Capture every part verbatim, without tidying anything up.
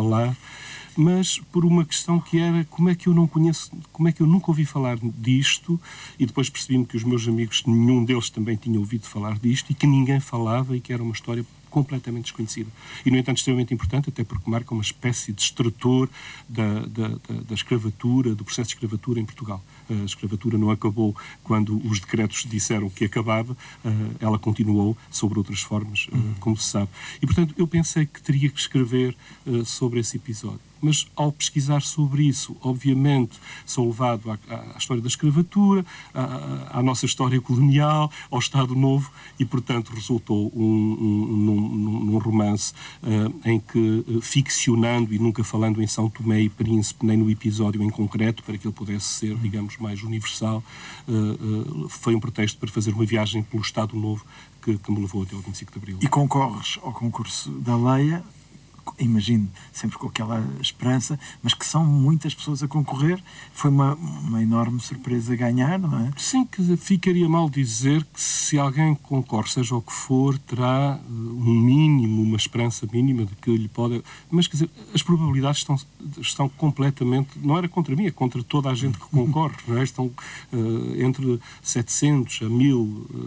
falar, mas por uma questão que era como é que eu não conheço, como é que eu nunca ouvi falar disto, e depois percebi-me que os meus amigos, nenhum deles também tinha ouvido falar disto, e que ninguém falava, e que era uma história completamente desconhecida. E, no entanto, extremamente importante, até porque marca uma espécie de extrator da, da, da, da escravatura, do processo de escravatura em Portugal. A escravatura não acabou quando os decretos disseram que acabava, ela continuou sobre outras formas, como se sabe. E, portanto, eu pensei que teria que escrever sobre esse episódio. Mas, ao pesquisar sobre isso, obviamente, sou levado à, à história da escravatura, à, à nossa história colonial, ao Estado Novo, e, portanto, resultou um, um, num, num romance uh, em que, uh, ficcionando e nunca falando em São Tomé e Príncipe, nem no episódio em concreto, para que ele pudesse ser, digamos, mais universal, uh, uh, foi um pretexto para fazer uma viagem pelo Estado Novo que, que me levou até ao vinte e cinco de Abril. E concorres ao concurso da Leia, imagino, sempre com aquela esperança, mas que são muitas pessoas a concorrer. Foi uma, uma enorme surpresa ganhar, não é? Sim, que ficaria mal dizer que se alguém concorre, seja o que for, terá um mínimo, uma esperança mínima de que lhe pode... Mas, quer dizer, as probabilidades estão, estão completamente... Não era contra mim, é contra toda a gente que concorre, não é? Estão uh, entre setecentos a mil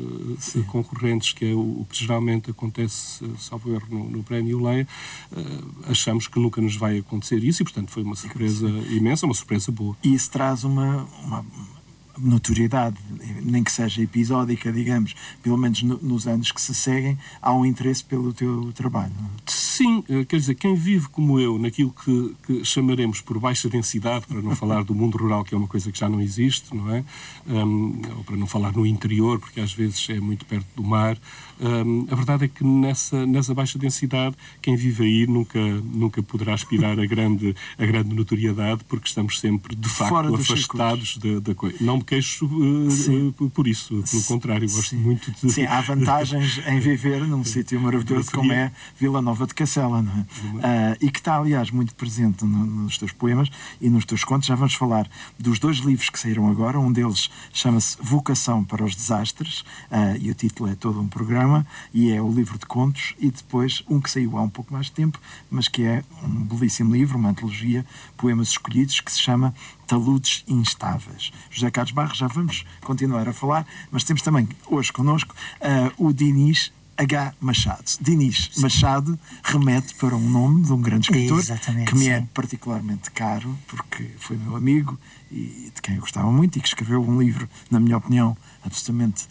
uh, concorrentes, que é o, o que geralmente acontece, uh, salvo erro, no, no Prémio Leia. Uh, achamos que nunca nos vai acontecer isso e, portanto, foi uma surpresa imensa, uma surpresa boa. E isso traz uma, uma notoriedade, nem que seja episódica, digamos, pelo menos no, nos anos que se seguem, há um interesse pelo teu trabalho. Sim, quer dizer, quem vive como eu naquilo que, que chamaremos por baixa densidade, para não falar do mundo rural, que é uma coisa que já não existe, não é? Um, ou para não falar no interior, porque às vezes é muito perto do mar. Um, a verdade é que nessa, nessa baixa densidade, quem vive aí nunca, nunca poderá aspirar a grande, a grande notoriedade, porque estamos sempre, de facto, afastados da, da coisa. Não me queixo uh, por isso, pelo contrário, gosto Sim. muito de... Sim, há vantagens em viver num sítio maravilhoso como é Vila Nova de Cacela, não é? Uh, e que está, aliás, muito presente no, nos teus poemas e nos teus contos. Já vamos falar dos dois livros que saíram agora. Um deles chama-se Vocação para os Desastres, uh, e o título é todo um programa, e é o livro de contos. E depois um que saiu há um pouco mais de tempo, mas que é um belíssimo livro, uma antologia, poemas escolhidos, que se chama Taludes Instáveis. José Carlos Barros, já vamos continuar a falar, mas temos também hoje connosco uh, o Dinis H. Machado. Dinis Machado remete para um nome de um grande escritor, exatamente, que me sim. é particularmente caro, porque foi meu amigo e de quem eu gostava muito, e que escreveu um livro, na minha opinião, absolutamente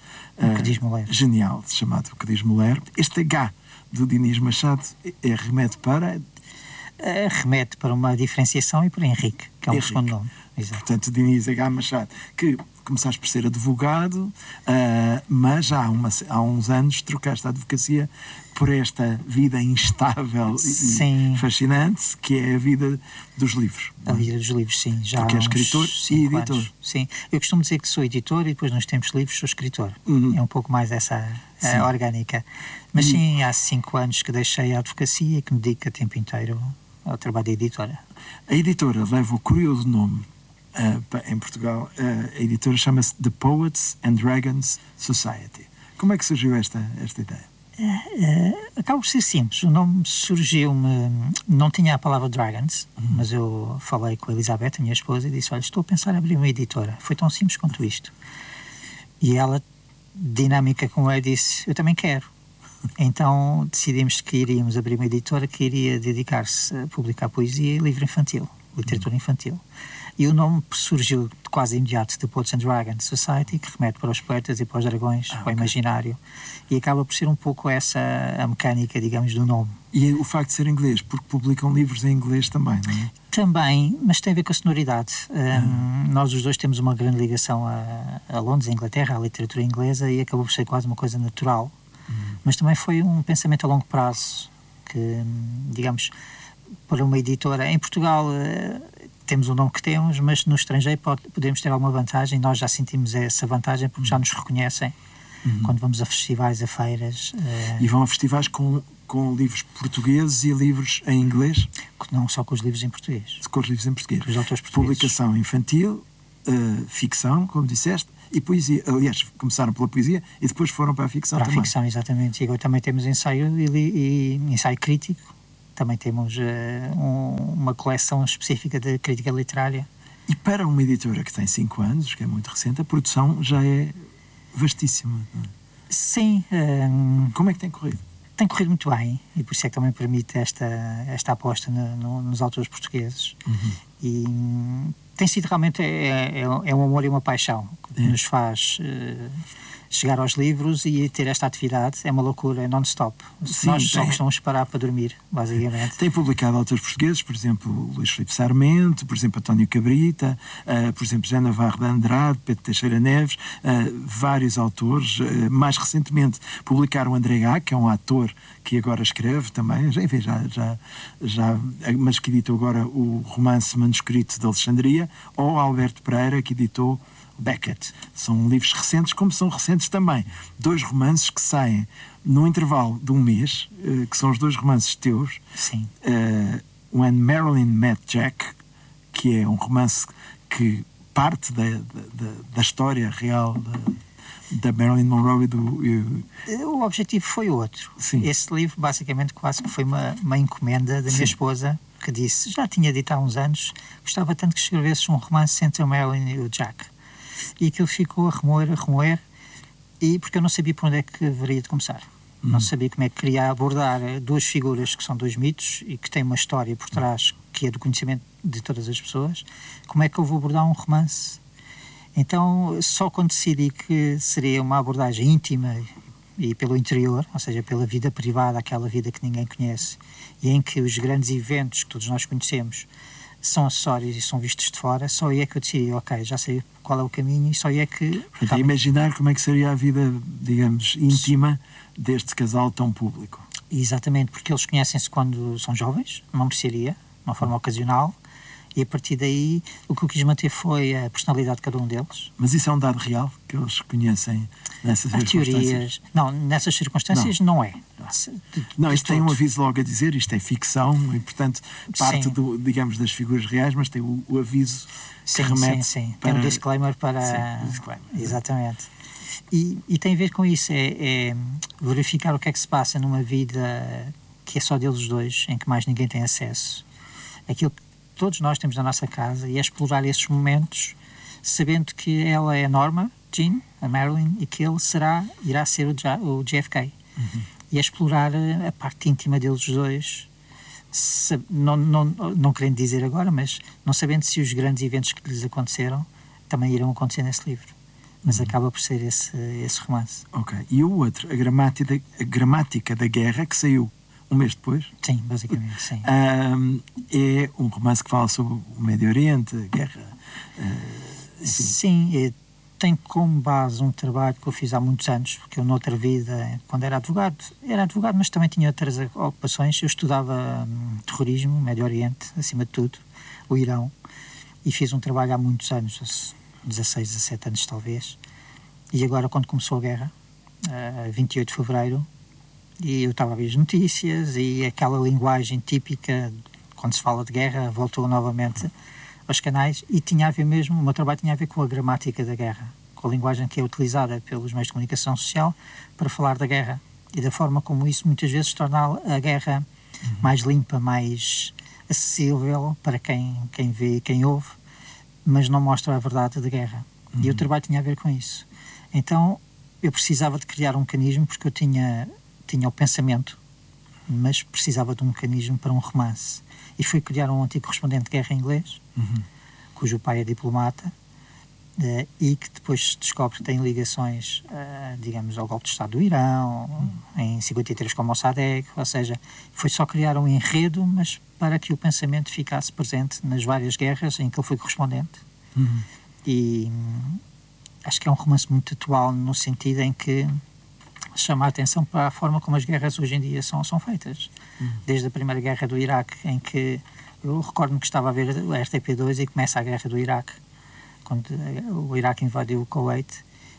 uh, genial, chamado O Que Diz Mulher. Este H do Dinis Machado é remete para... Uh, remete para uma diferenciação e para Henrique, que é um Henrique. segundo nome. Exato. Portanto, Dinis H. Machado, que começaste por ser advogado, uh, mas já há, uma, há uns anos trocaste a advocacia por esta vida instável sim. e fascinante, que é a vida dos livros. A vida dos livros, sim. Já Porque é escritor e editor. Anos. Sim. Eu costumo dizer que sou editor e depois nos tempos livres sou escritor. Uhum. É um pouco mais essa uh, orgânica. Mas uhum. sim, há cinco anos que deixei a advocacia e que me dedico a tempo inteiro ao trabalho da editora. A editora leva o curioso nome, uh, em Portugal, uh, a editora chama-se The Poets and Dragons Society. Como é que surgiu esta, esta ideia? Uh, uh, acaba por ser simples. O nome surgiu-me... Não tinha a palavra Dragons, uhum. mas eu falei com a Elizabeth, a minha esposa, e disse, olha, estou a pensar em abrir uma editora. Foi tão simples quanto isto. E ela, dinâmica como é, disse, eu também quero. Então decidimos que iríamos abrir uma editora que iria dedicar-se a publicar poesia e livro infantil, literatura infantil. E o nome surgiu quase imediato de Poets and Dragons Society, que remete para os poetas e para os dragões, ah, para okay. o imaginário. E acaba por ser um pouco essa a mecânica, digamos, do nome. E o facto de ser inglês, porque publicam livros em inglês também, não é? Também, mas tem a ver com a sonoridade. Ah. Um, nós os dois temos uma grande ligação a, a Londres, a Inglaterra, à literatura inglesa, e acabou por ser quase uma coisa natural. Mas também foi um pensamento a longo prazo que, digamos, para uma editora... Em Portugal uh, temos o nome que temos, mas no estrangeiro pode, podemos ter alguma vantagem. Nós já sentimos essa vantagem porque já nos reconhecem uhum. quando vamos a festivais, a feiras. Uh, e vão a festivais com, com livros portugueses e livros em inglês? Não só com os livros em português. Com os livros em português. Com os autores portugueses. Publicação infantil, uh, ficção, como disseste, e poesia. Aliás, começaram pela poesia e depois foram para a ficção para também. Para a ficção, exatamente. E agora também temos ensaio e, e ensaio crítico. Também temos uh, um, uma coleção específica de crítica literária. E para uma editora que tem cinco anos, que é muito recente, a produção já é vastíssima. Não é? Sim. Um, Como é que tem corrido? Tem corrido muito bem, e por isso é que também permite esta, esta aposta no, no, nos autores portugueses. Uhum. E um, tem sido realmente é, é, é um amor e uma paixão que é. nos faz uh, chegar aos livros e ter esta atividade. É uma loucura, é non-stop. Nós só costumamos parar para dormir, basicamente. Tem publicado autores portugueses, por exemplo, Luís Filipe Sarmento, por exemplo, António Cabrita, uh, por exemplo, Jana Navarro de Andrade, Pedro Teixeira Neves, uh, vários autores. Uh, mais recentemente publicaram André Gá, que é um ator que agora escreve também, enfim, já, já, já, mas que editou agora o romance manuscrito de Alexandria, ou Alberto Pereira, que editou Beckett. São livros recentes, como são recentes também dois romances que saem num intervalo de um mês, uh, que são os dois romances teus. Sim. Uh, When Marilyn Met Jack, que é um romance que parte da, da, da história real da, da Marilyn Monroe e do... E... O objetivo foi outro. Sim. Esse livro, basicamente, quase que foi uma, uma encomenda da minha Sim. esposa, que disse, já tinha dito há uns anos, gostava tanto que escrevesses um romance entre a Marilyn e o Jack. E aquilo ficou a remoer, a remoer, e porque eu não sabia por onde é que haveria de começar. Hum. Não sabia como é que queria abordar duas figuras que são dois mitos e que têm uma história por trás que é do conhecimento de todas as pessoas. Como é que eu vou abordar um romance? Então, só quando decidi que seria uma abordagem íntima e pelo interior, ou seja, pela vida privada, aquela vida que ninguém conhece, e em que os grandes eventos que todos nós conhecemos são acessórios e são vistos de fora, só aí é que eu decidi, ok, já sei qual é o caminho, e só aí é que... Portanto, realmente... imaginar como é que seria a vida, digamos, íntima deste casal tão público. Exatamente, porque eles conhecem-se quando são jovens, numa mercearia, de uma forma ocasional, e a partir daí o que eu quis manter foi a personalidade de cada um deles. Mas isso é um dado real, que eles conhecem nessas Há circunstâncias? Teorias. Não, nessas circunstâncias não, não é. De, não, isto tem um aviso logo a dizer, isto é ficção, e portanto parte, do, digamos, das figuras reais, mas tem o, o aviso que sim, remete sim, sim. para... Tem um disclaimer para... Sim, disclaimer. Exatamente. E, e tem a ver com isso, é, é verificar o que é que se passa numa vida que é só deles dois, em que mais ninguém tem acesso. Aquilo que todos nós temos na nossa casa, e é explorar esses momentos, sabendo que ela é a Norma Jean, a Marilyn, e que ele será, irá ser o, J, o J F K. Uhum. E é explorar a parte íntima deles dois, se, não, não, não querendo dizer agora, mas não sabendo se os grandes eventos que lhes aconteceram também irão acontecer nesse livro. Mas uhum. acaba por ser esse, esse romance. Ok. E o outro, a gramática, a gramática da Guerra, que saiu um mês depois. Sim, basicamente, sim. Um, é um romance que fala sobre o Médio Oriente, a guerra. Uh, sim, é, tem como base um trabalho que eu fiz há muitos anos, porque eu, noutra vida, quando era advogado, era advogado, mas também tinha outras ocupações. Eu estudava hum, terrorismo, Médio Oriente, acima de tudo, o Irão, e fiz um trabalho há muitos anos, dezasseis, dezassete anos talvez. E agora, quando começou a guerra, uh, vinte e oito de fevereiro, e eu estava a ver as notícias e aquela linguagem típica, quando se fala de guerra, voltou novamente aos canais, e tinha a ver mesmo, o meu trabalho tinha a ver com a gramática da guerra, com a linguagem que é utilizada pelos meios de comunicação social para falar da guerra, e da forma como isso muitas vezes torna a guerra uhum. mais limpa, mais acessível para quem, quem vê e quem ouve, mas não mostra a verdade da guerra. Uhum. E o trabalho tinha a ver com isso. Então eu precisava de criar um mecanismo, porque eu tinha... tinha o pensamento, mas precisava de um mecanismo para um romance. E fui criar um antigo correspondente de guerra em inglês, uhum. cujo pai é diplomata, uh, e que depois se descobre que tem ligações, uh, digamos, ao golpe de Estado do Irão, uhum. em cinquenta e três com o Mossadegh, ou seja, foi só criar um enredo, mas para que o pensamento ficasse presente nas várias guerras em que ele foi correspondente. Uhum. E hum, acho que é um romance muito atual, no sentido em que chama a atenção para a forma como as guerras hoje em dia são, são feitas. Hum. Desde a primeira guerra do Iraque, em que eu recordo-me que estava a ver a R T P dois e começa a guerra do Iraque, quando o Iraque invadiu o Kuwait,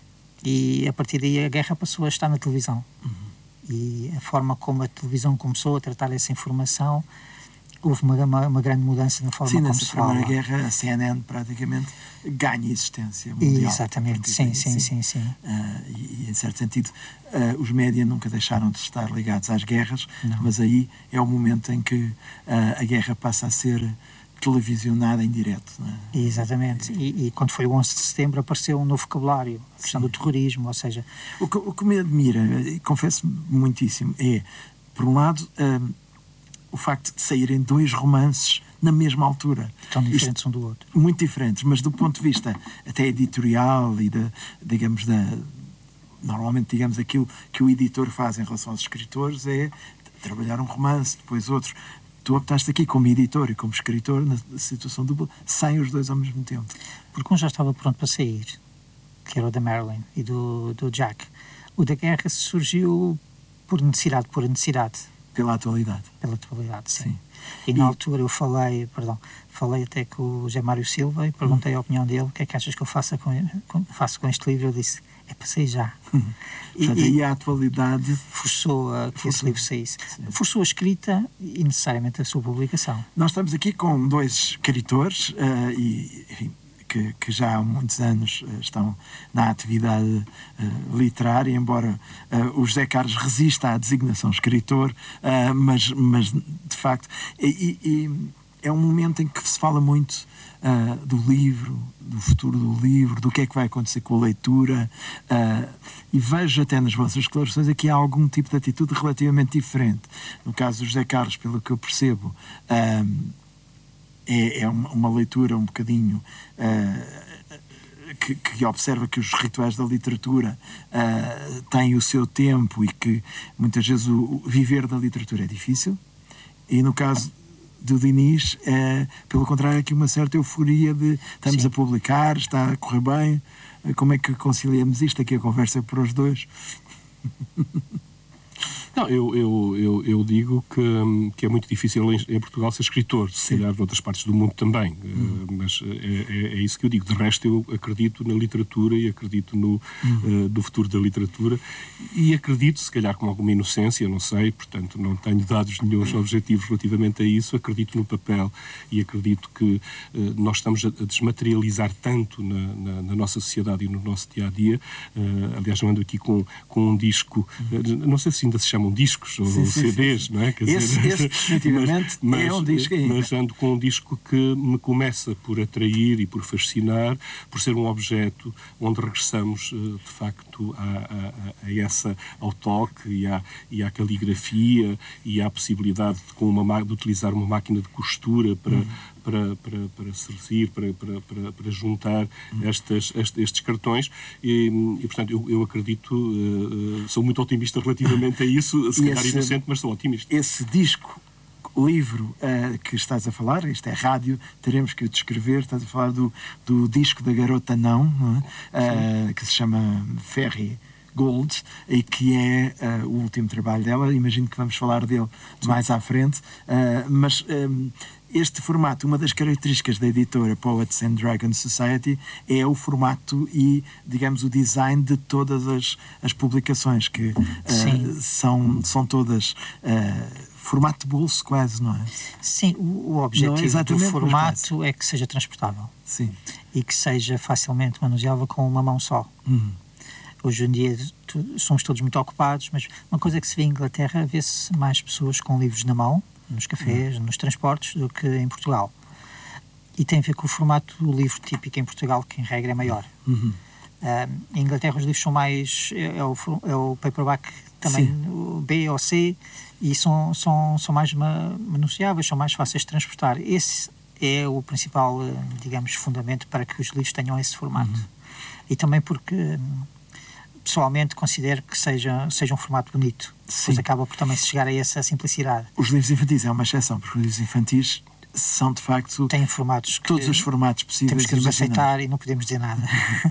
e a partir daí a guerra passou a estar na televisão. Uhum. E a forma como a televisão começou a tratar essa informação, houve uma, uma, uma grande mudança na forma sim, como se fala. Sim, nessa Primeira Guerra a C N N praticamente ganha existência mundial. Exatamente, sim, sim, sim, sim. Uh, e, em certo sentido, uh, os média nunca deixaram de estar ligados às guerras, Não. mas aí é o momento em que uh, a guerra passa a ser televisionada em direto. Não é? Exatamente. E, e quando foi o onze de setembro apareceu um novo vocabulário, a questão Sim. do terrorismo, ou seja... O que, o que me admira, e confesso muitíssimo, é, por um lado, um, o facto de saírem dois romances na mesma altura. Tão diferentes Isto, um do outro. Muito diferentes, mas do ponto de vista até editorial e, da, digamos, da... Normalmente, digamos, aquilo que o editor faz em relação aos escritores é trabalhar um romance, depois outro. Tu optaste aqui como editor e como escritor na situação dupla, sem os dois ao mesmo tempo. Porque um já estava pronto para sair, que era o da Marilyn e do, do Jack. O da guerra surgiu por necessidade, por necessidade. Pela atualidade. Pela atualidade, sim. sim. E, e na altura eu falei, perdão, falei até com o José Mário Silva e perguntei hum. a opinião dele, o que é que achas que eu faço com, com, faço com este livro? Ele disse, é para sair já. Hum. E, Portanto, aí a atualidade forçou a que forçou. esse livro saísse. Sim. Forçou a escrita e necessariamente a sua publicação. Nós estamos aqui com dois escritores uh, e, enfim, que, que já há muitos anos uh, estão na atividade uh, literária, embora uh, o José Carlos resista à designação escritor, uh, mas, mas de facto e, e, é um momento em que se fala muito uh, do livro, do futuro do livro, do que é que vai acontecer com a leitura, uh, e vejo até nas vossas declarações aqui há algum tipo de atitude relativamente diferente. No caso do José Carlos, pelo que eu percebo, uh, é, é uma, uma leitura um bocadinho uh, que, que observa que os rituais da literatura uh, têm o seu tempo e que muitas vezes o, o viver da literatura é difícil. E no caso do Diniz, é, pelo contrário, aqui uma certa euforia de estamos Sim. a publicar, está a correr bem. Como é que conciliamos isto? Aqui a conversa é para os dois. Não, eu, eu, eu, eu digo que, que é muito difícil em, em Portugal ser escritor, se calhar noutras partes do mundo também, hum. uh, mas é, é, é isso que eu digo. De resto, eu acredito na literatura e acredito no, hum. uh, no futuro da literatura e acredito, se calhar com alguma inocência, não sei, portanto não tenho dados nenhuns objetivos relativamente a isso, acredito no papel e acredito que uh, nós estamos a, a desmaterializar tanto na, na, na nossa sociedade e no nosso dia-a-dia. Uh, aliás, eu ando aqui com, com um disco, uh, não sei se ainda se chama discos ou sim, sim, C Ds, sim. não é? Quer esse, dizer, esse definitivamente mas, é um disco ainda. Mas ando com um disco que me começa por atrair e por fascinar, por ser um objeto onde regressamos, de facto, a, a, a essa, ao toque e à, e à caligrafia e à possibilidade de, com uma, de utilizar uma máquina de costura para... Hum. Para, para, para servir, para, para, para, para juntar estas, estes, estes cartões e, e portanto, eu, eu acredito, uh, sou muito otimista relativamente a isso, se calhar inocente, mas sou otimista. Esse disco, livro uh, que estás a falar, isto é rádio, teremos que o descrever, estás a falar do, do disco da Garota Não, não é? uh, que se chama Ferry Gold, e que é uh, o último trabalho dela. Imagino que vamos falar dele Sim. mais à frente, uh, mas um, este formato, uma das características da editora Poets and Dragons Society é o formato e, digamos, o design de todas as, as publicações, que uh, são, são todas uh, formato de bolso quase, não é? Sim, o, o objetivo é do formato é que seja transportável. Sim. E que seja facilmente manuseável com uma mão só. Uhum. Hoje em dia tu, somos todos muito ocupados, mas uma coisa que se vê em Inglaterra, vê-se mais pessoas com livros na mão, nos cafés, uhum. nos transportes, do que em Portugal. E tem a ver com o formato do livro típico em Portugal, que em regra é maior. Uhum. Uh, em Inglaterra os livros são mais... É, é, o, é o paperback também, o B ou C, e são, são, são mais manuseáveis, são mais fáceis de transportar. Esse é o principal, digamos, fundamento para que os livros tenham esse formato. Uhum. E também porque... pessoalmente considero que seja, seja um formato bonito. Depois acaba por também se chegar a essa simplicidade. Os livros infantis é uma exceção, porque os livros infantis são de facto... Têm formatos que... Todos os formatos possíveis. Temos que nos aceitar e não podemos dizer nada.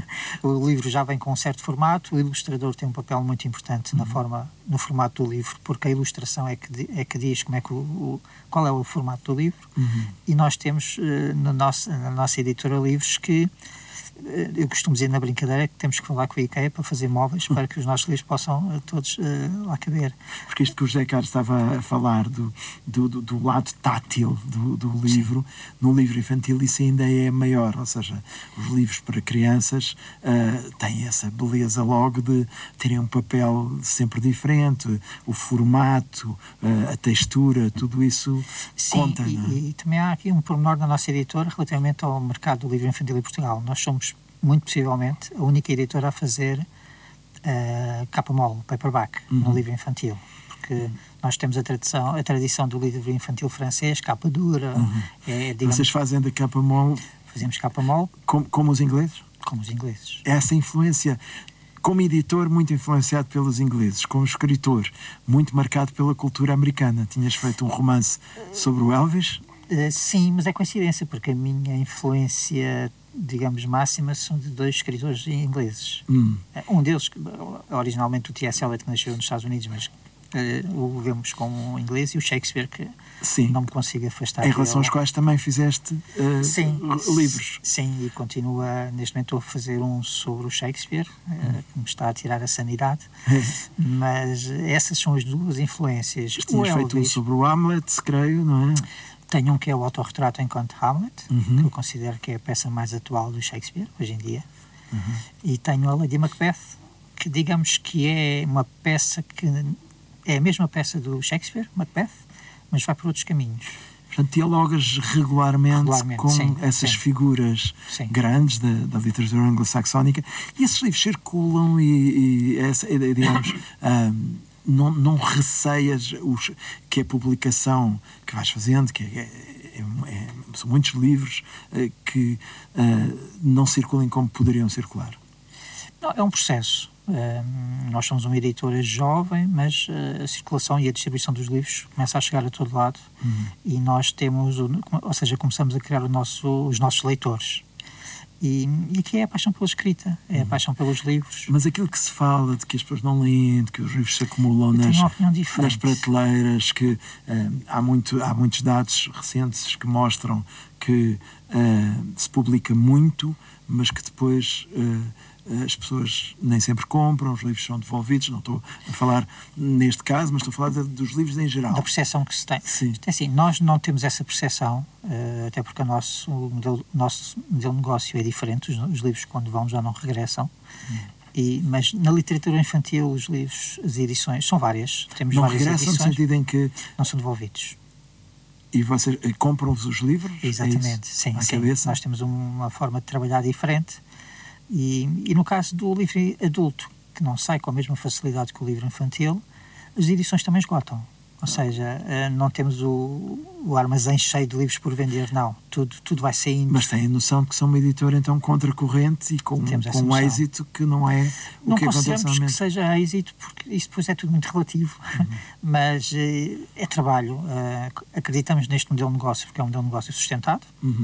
O livro já vem com um certo formato, o ilustrador tem um papel muito importante uhum. na forma, no formato do livro, porque a ilustração é que, é que diz como é que o, o, qual é o formato do livro, uhum. e nós temos uh, no nosso, na nossa editora livros que eu costumo dizer na brincadeira que temos que falar com a IKEA para fazer móveis para que os nossos livros possam uh, todos uh, lá caber. Porque isto que o José Carlos estava a falar do, do, do, do lado tátil do, do livro, sim, no livro infantil isso ainda é maior, ou seja, os livros para crianças uh, têm essa beleza logo de terem um papel sempre diferente, o formato, uh, a textura, tudo isso, sim, conta. E, não é? E também há aqui um pormenor da nossa editora relativamente ao mercado do livro infantil em Portugal. Nós somos, muito possivelmente, a única editora a fazer uh, capa mole, paperback, uhum, no livro infantil. Porque uhum, nós temos a tradição, a tradição do livro infantil francês, capa dura. Uhum. É, digamos, vocês fazem da capa mole... Fazemos capa mole. Como, como os ingleses? Como os ingleses. Essa influência... Como editor, muito influenciado pelos ingleses. Como escritor, muito marcado pela cultura americana. Tinhas feito um romance sobre o Elvis? Uh, sim, mas é coincidência, porque a minha influência, digamos, máxima são de dois escritores ingleses. Hum. Uh, um deles, originalmente o T S Eliot, que nasceu nos Estados Unidos, mas uh, o vemos como inglês, e o Shakespeare, que sim, não me consigo afastar. Em relação aos quais também fizeste uh, sim, livros. Sim, e continua, neste momento estou a fazer um sobre o Shakespeare, uh, que me está a tirar a sanidade, mas essas são as duas influências. Tinhas feito um sobre o Hamlet, creio, não é? Tenho um que é o autorretrato enquanto Hamlet, uhum, que eu considero que é a peça mais atual do Shakespeare, hoje em dia. Uhum. E tenho a Lady Macbeth, que digamos que é uma peça que é a mesma peça do Shakespeare, Macbeth, mas vai por outros caminhos. Portanto, dialogas regularmente, regularmente com sim, essas sim, figuras sim, grandes da, da literatura anglo-saxónica, e esses livros circulam e, e essa, digamos... um, Não, não receias os, que a publicação que vais fazendo, que é, é, é, são muitos livros uh, que uh, não circulem como poderiam circular? Não, é um processo. Uh, nós somos uma editora jovem, mas uh, a circulação e a distribuição dos livros começa a chegar a todo lado, uhum, e nós temos, ou seja, começamos a criar o nosso, os nossos leitores. E, e aqui é a paixão pela escrita, é a paixão pelos livros. Mas aquilo que se fala de que as pessoas não leem, de que os livros se acumulam nas, nas prateleiras, que uh, há, muito, há muitos dados recentes que mostram que uh, se publica muito, mas que depois uh, as pessoas nem sempre compram, os livros são devolvidos. Não estou a falar neste caso, mas estou a falar de, dos livros em geral. Da percepção que se tem. Sim. É assim, nós não temos essa percepção, uh, até porque o nosso modelo, nosso modelo de negócio é diferente. Os, os livros, quando vão, já não regressam. Hum. E, mas na literatura infantil, os livros, as edições, são várias. Temos não várias regressam edições, no sentido em que... Não são devolvidos. E vocês compram-vos os livros? Exatamente, é sim, à sim. Cabeça? Nós temos uma forma de trabalhar diferente. E, e no caso do livro adulto, que não sai com a mesma facilidade que o livro infantil, as edições também esgotam. Ou seja, não temos o, o armazém cheio de livros por vender, não. Tudo, tudo vai saindo. Mas têm a noção de que são uma editora então contracorrente e com, com um êxito que não é o não que acontece normalmente. Não consideramos que seja êxito, porque isso depois é tudo muito relativo. Uhum. Mas é trabalho. Acreditamos neste modelo de negócio, porque é um modelo de negócio sustentado. Uhum.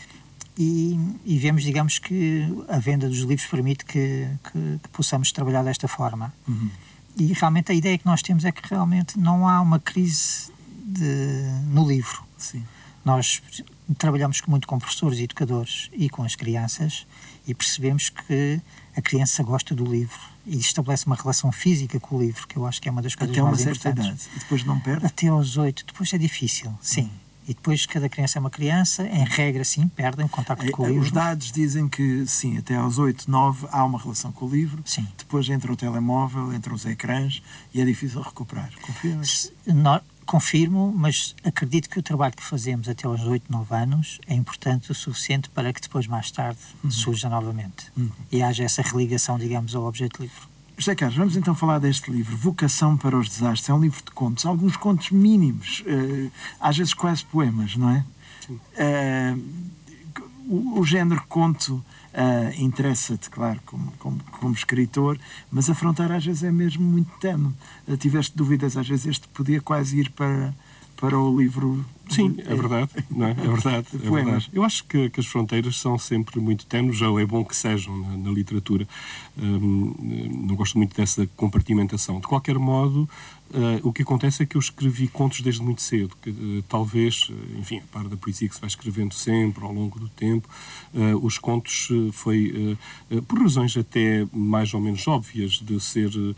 E, e vemos, digamos, que a venda dos livros permite que, que, que possamos trabalhar desta forma. Uhum. E realmente a ideia que nós temos é que realmente não há uma crise de, no livro. Sim. Nós trabalhamos muito com professores e educadores e com as crianças e percebemos que a criança gosta do livro e estabelece uma relação física com o livro, que eu acho que é uma das coisas Até mais uma certa importantes. Idade. E depois não perde? Até aos oito. Depois é difícil, sim. Uhum. E depois cada criança é uma criança, em regra sim, perdem o contacto com o livro. Os dados dizem que sim, até aos oito, nove há uma relação com o livro, sim. Depois entra o telemóvel, entram os ecrãs e é difícil recuperar. Confirmas? Confirmo, mas acredito que o trabalho que fazemos até aos oito, nove anos é importante o suficiente para que depois, mais tarde, uhum. surja novamente. Uhum. E haja essa religação, digamos, ao objeto do livro. José Carlos, vamos então falar deste livro, Vocação para os Desastres. É um livro de contos, alguns contos mínimos, uh, às vezes quase poemas, não é? Sim. Uh, o, o género conto uh, interessa-te, claro, como, como, como escritor, mas a fronteira às vezes é mesmo muito tenue. Uh, tiveste dúvidas, às vezes este podia quase ir para, para o livro Sim, é verdade, não é? É verdade, é verdade. Eu acho que, que as fronteiras são sempre muito ténues, ou é bom que sejam na, na literatura. Hum, não gosto muito dessa compartimentação. De qualquer modo, Uh, o que acontece é que eu escrevi contos desde muito cedo, que, uh, talvez, uh, enfim, a par da poesia que se vai escrevendo sempre ao longo do tempo, uh, os contos uh, foi, uh, uh, por razões até mais ou menos óbvias, de ser uh,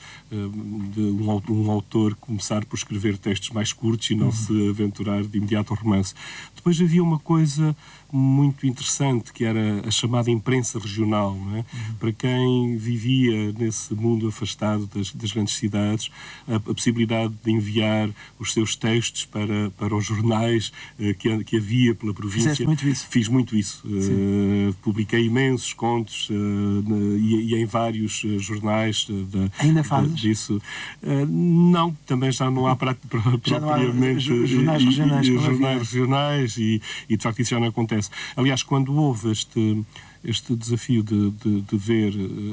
de um, um autor começar por escrever textos mais curtos e não uhum. se aventurar de imediato ao romance. Depois havia uma coisa muito interessante, que era a chamada imprensa regional, não é? Uhum. Para quem vivia nesse mundo afastado das, das grandes cidades, a, a possibilidade de enviar os seus textos para, para os jornais uh, que, que havia pela província. Fizeste muito isso. Fiz muito isso. Uh, publiquei imensos contos uh, e, e em vários uh, jornais. Uh, da, Ainda fazes? De, disso. Uh, não, também já não há pra, pra, já propriamente não há jornais regionais. E, e, jornais regionais e, e de facto isso já não acontece. Aliás, quando houve este, este desafio de, de, de ver,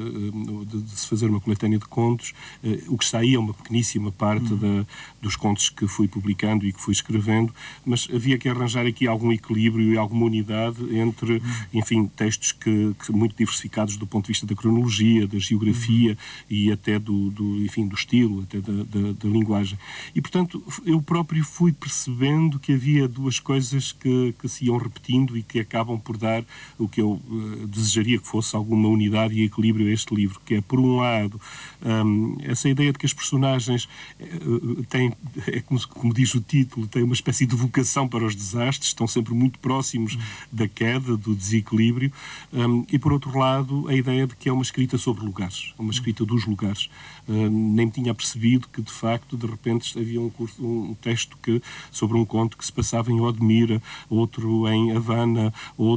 de, de se fazer uma coletânea de contos, o que saía é uma pequeníssima parte uhum. da, dos contos que fui publicando e que fui escrevendo, mas havia que arranjar aqui algum equilíbrio e alguma unidade entre, uhum. enfim, textos que, que muito diversificados do ponto de vista da cronologia, da geografia uhum. e até do, do, enfim, do estilo, até da, da, da linguagem. E, portanto, eu próprio fui percebendo que havia duas coisas que, que se iam repetindo e que acabam por dar o que eu uh, desejaria que fosse alguma unidade e equilíbrio a este livro, que é, por um lado, um, essa ideia de que as personagens uh, têm, é como, como diz o título, têm uma espécie de vocação para os desastres, estão sempre muito próximos uhum. da queda, do desequilíbrio, um, e, por outro lado, a ideia de que é uma escrita sobre lugares, uma escrita dos lugares. Uh, nem me tinha percebido que, de facto, de repente havia um, curso, um texto que, sobre um conto que se passava em Odmira, outro em Havana,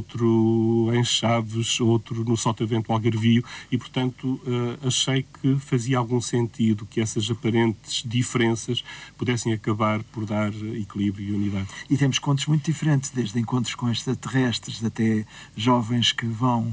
outro em Chaves, outro no Sotavento Algarvio, e, portanto, uh, achei que fazia algum sentido que essas aparentes diferenças pudessem acabar por dar equilíbrio e unidade. E temos contos muito diferentes, desde encontros com extraterrestres até jovens que vão...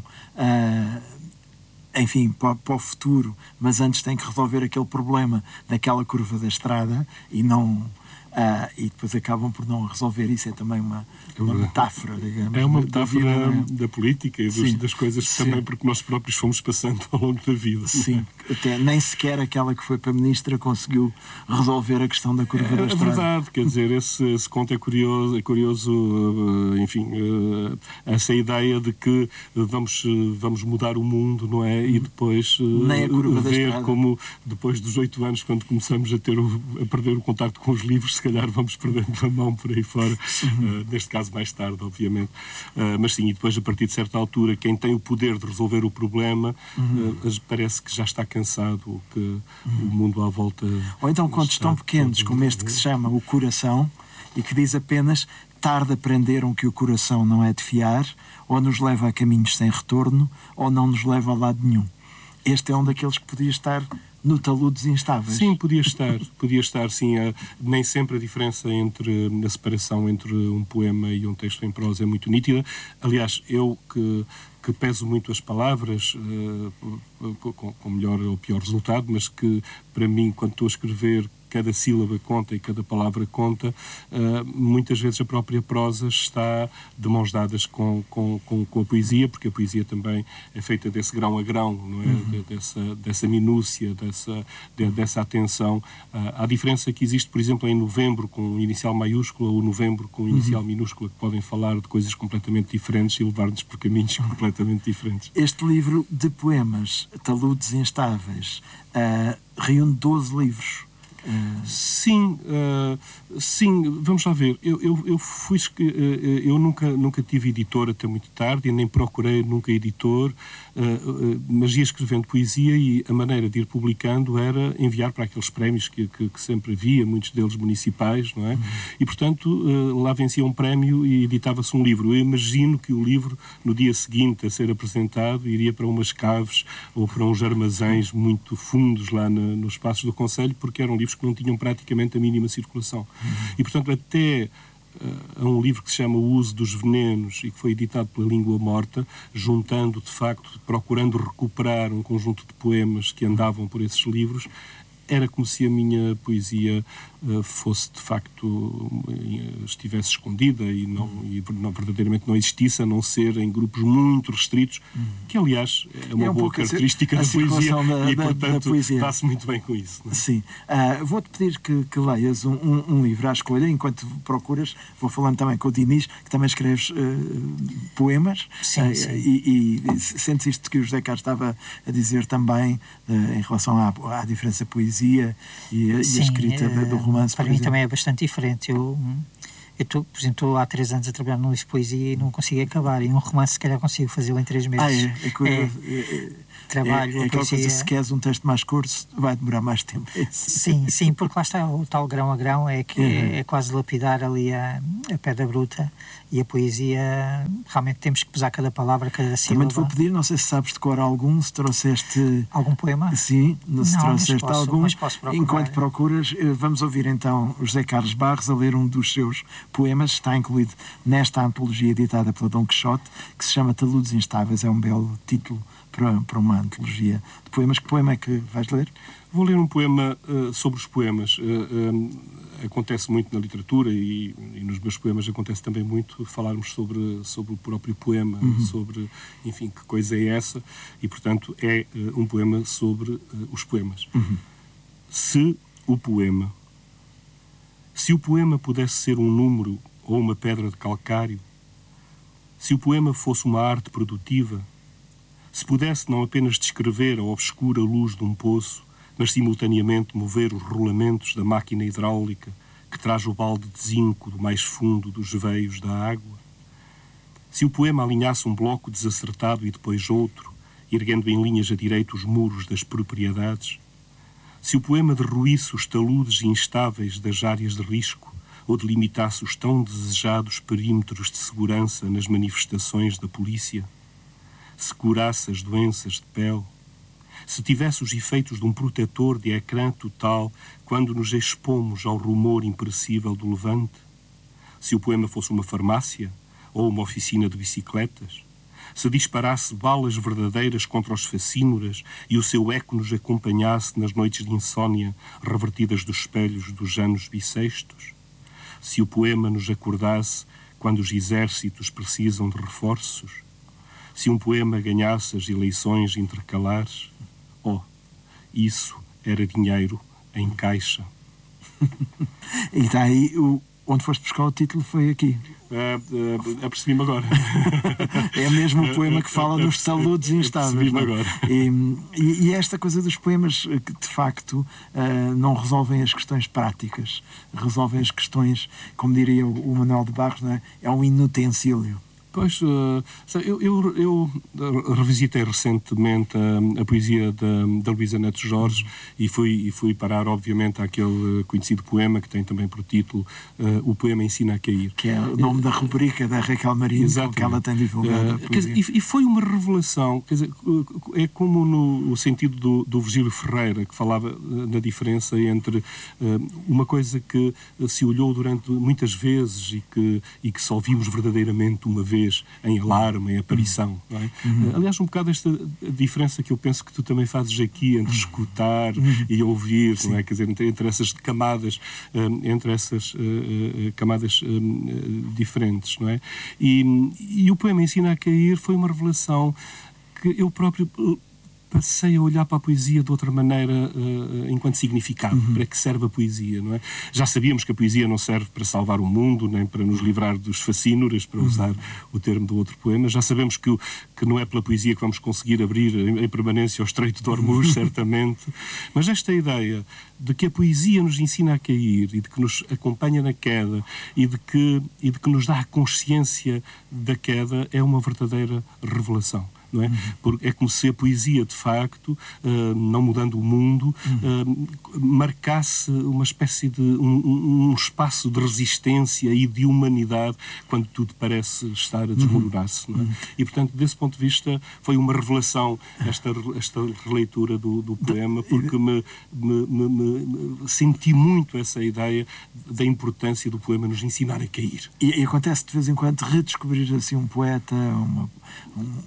Uh... enfim, para, para o futuro, mas antes têm que resolver aquele problema daquela curva da estrada e não... Uh, e depois acabam por não resolver isso. É também uma, uma metáfora, digamos. É uma da, metáfora da, vida, da, da política e dos, das coisas que também porque nós próprios fomos passando ao longo da vida. Sim, até nem sequer aquela que foi para a ministra conseguiu resolver a questão da curva é, da estrada. É verdade, quer dizer, esse, esse conto é curioso, é curioso uh, enfim, uh, essa ideia de que vamos, uh, vamos mudar o mundo, não é? E depois uh, nem a curva ver da estrada. Como depois dos oito anos, quando começamos a, ter o, a perder o contacto com os livros, se calhar vamos perdendo a mão por aí fora, uh, neste caso mais tarde, obviamente. Uh, mas sim, e depois, a partir de certa altura, quem tem o poder de resolver o problema uhum. uh, parece que já está cansado, ou que uhum. o mundo à volta... Ou então contos tão pequenos como este que se chama O Coração e que diz apenas: tarde aprenderam que o coração não é de fiar, ou nos leva a caminhos sem retorno, ou não nos leva a lado nenhum. Este é um daqueles que podia estar no taludes instáveis. Sim, podia estar. Podia estar, sim. A, nem sempre a diferença entre a separação entre um poema e um texto em prosa é muito nítida. Aliás, eu que, que peso muito as palavras, uh, com, com melhor ou pior resultado, mas que, para mim, quando estou a escrever, cada sílaba conta e cada palavra conta, uh, muitas vezes a própria prosa está de mãos dadas com, com, com, com a poesia, porque a poesia também é feita desse grão a grão, não é? Uhum. dessa, dessa minúcia, dessa, de, dessa atenção. Uh, há diferença que existe, por exemplo, em novembro com inicial maiúscula ou novembro com inicial uhum. minúscula, que podem falar de coisas completamente diferentes e levar-nos por caminhos completamente diferentes. Este livro de poemas, Taludes Instáveis, uh, reúne doze livros. Sim, uh, sim, vamos lá ver. Eu, eu, eu, fui, uh, eu nunca, nunca tive editor até muito tarde e nem procurei nunca editor, uh, uh, mas ia escrevendo poesia e a maneira de ir publicando era enviar para aqueles prémios que, que, que sempre havia, muitos deles municipais, não é? Uhum. E, portanto, uh, lá vencia um prémio e editava-se um livro. Eu imagino que o livro, no dia seguinte a ser apresentado, iria para umas caves ou para uns armazéns muito fundos lá na, nos espaços do Conselho, porque eram livros que não tinham praticamente a mínima circulação. Uhum. E, portanto, até uh, a um livro que se chama O Uso dos Venenos e que foi editado pela Língua Morta, juntando, de facto, procurando recuperar um conjunto de poemas que andavam por esses livros, era como se a minha poesia uh, fosse de facto, estivesse escondida e, não, e não, verdadeiramente não existisse, a não ser em grupos muito restritos, que aliás é uma é um boa característica da poesia da, e da, portanto da dá-se muito bem com isso. Não é? Sim. Uh, vou-te pedir que, que leias um, um, um livro à escolha, enquanto procuras, vou falando também com o Dinis, que também escreves uh, poemas. Sim, uh, sim. E, e sentes isto que o José Carlos estava a dizer também, uh, em relação à, à diferença da poesia e, e sim, a escrita uh, do romance. Para mim exemplo. Também é bastante diferente. Eu, eu tô, por exemplo, estou há três anos a trabalhar num livro de poesia e não consigo acabar. E um romance, se calhar, consigo fazê-lo em três meses. Ah, é? É curioso. É, é, trabalho, é, é aquela coisa, se queres um texto mais curto, vai demorar mais tempo. É sim, sim, porque lá está o tal grão a grão, é que uhum. é, é quase lapidar ali a, a pedra bruta, e a poesia, realmente temos que pesar cada palavra, cada sílaba. Também te vou pedir, não sei se sabes de cor algum, se trouxeste... Algum poema? Sim, se não, trouxeste mas posso, algum. Mas posso procurar. Enquanto procuras, vamos ouvir então o José Carlos Barros a ler um dos seus poemas, está incluído nesta antologia editada pela Dom Quixote, que se chama Taludes Instáveis. É um belo título para, para uma antologia de poemas. Que poema é que vais ler? Vou ler um poema uh, sobre os poemas. Uh, um, acontece muito na literatura e, e nos meus poemas acontece também muito falarmos sobre, sobre o próprio poema, uhum. sobre, enfim, que coisa é essa, e, portanto, é uh, um poema sobre uh, os poemas. Uhum. Se o poema, se o poema pudesse ser um número ou uma pedra de calcário, se o poema fosse uma arte produtiva, se pudesse não apenas descrever a obscura luz de um poço, mas simultaneamente mover os rolamentos da máquina hidráulica que traz o balde de zinco do mais fundo dos veios da água. Se o poema alinhasse um bloco desacertado e depois outro, erguendo em linhas a direito os muros das propriedades. Se o poema derruísse os taludes instáveis das áreas de risco ou delimitasse os tão desejados perímetros de segurança nas manifestações da polícia. Se curasse as doenças de pele. Se tivesse os efeitos de um protetor de ecrã total quando nos expomos ao rumor imperecível do levante, se o poema fosse uma farmácia ou uma oficina de bicicletas, se disparasse balas verdadeiras contra os facínoras e o seu eco nos acompanhasse nas noites de insônia revertidas dos espelhos dos anos bissextos, se o poema nos acordasse quando os exércitos precisam de reforços, se um poema ganhasse as eleições intercalares, oh, isso era dinheiro em caixa. E daí, o, onde foste buscar o título foi aqui. Uh, uh, apercebi-me agora. É mesmo o poema que fala nos taludes instáveis. Apercebi-me agora. E, e, e esta coisa dos poemas que, de facto, uh, não resolvem as questões práticas, resolvem as questões, como diria o, o Manuel de Barros, não é? É um inutensílio. Pois, uh, eu, eu, eu revisitei recentemente a, a poesia da, da Luísa Neto Jorge e fui, e fui parar, obviamente, àquele conhecido poema que tem também por título uh, O Poema Ensina a Cair. Que é o nome da rubrica da Raquel Marinho, que ela tem divulgado. Uh, quer dizer, e, e foi uma revelação, quer dizer, é como no, no sentido do, do Virgílio Ferreira, que falava uh, na diferença entre uh, uma coisa que uh, se olhou durante muitas vezes e que, e que só vimos verdadeiramente uma vez em alarme, em aparição. Não é? Uhum. Aliás, um bocado esta diferença que eu penso que tu também fazes aqui entre escutar uhum. e ouvir, não é? Quer dizer, entre, entre essas camadas, um, entre essas uh, uh, camadas um, diferentes, não é? E, e o poema Ensina a Cair foi uma revelação que eu próprio passei a olhar para a poesia de outra maneira, uh, enquanto significado, uhum. para que serve a poesia, não é? Já sabíamos que a poesia não serve para salvar o mundo, nem para nos livrar dos facínoras, para usar uhum. o termo do outro poema. Já sabemos que, o, que não é pela poesia que vamos conseguir abrir em, em permanência o Estreito de Hormuz, certamente. Mas esta ideia de que a poesia nos ensina a cair e de que nos acompanha na queda e de que, e de que nos dá a consciência da queda é uma verdadeira revelação. Não é? Porque é como se a poesia, de facto, uh, não mudando o mundo, uh, marcasse uma espécie de um, um espaço de resistência e de humanidade quando tudo parece estar a desmoronar-se. Não é? E, portanto, desse ponto de vista, foi uma revelação esta, esta releitura do, do poema, porque me, me, me, me senti muito essa ideia da importância do poema nos ensinar a cair. E, e acontece de vez em quando redescobrir assim um poeta, uma, um, uma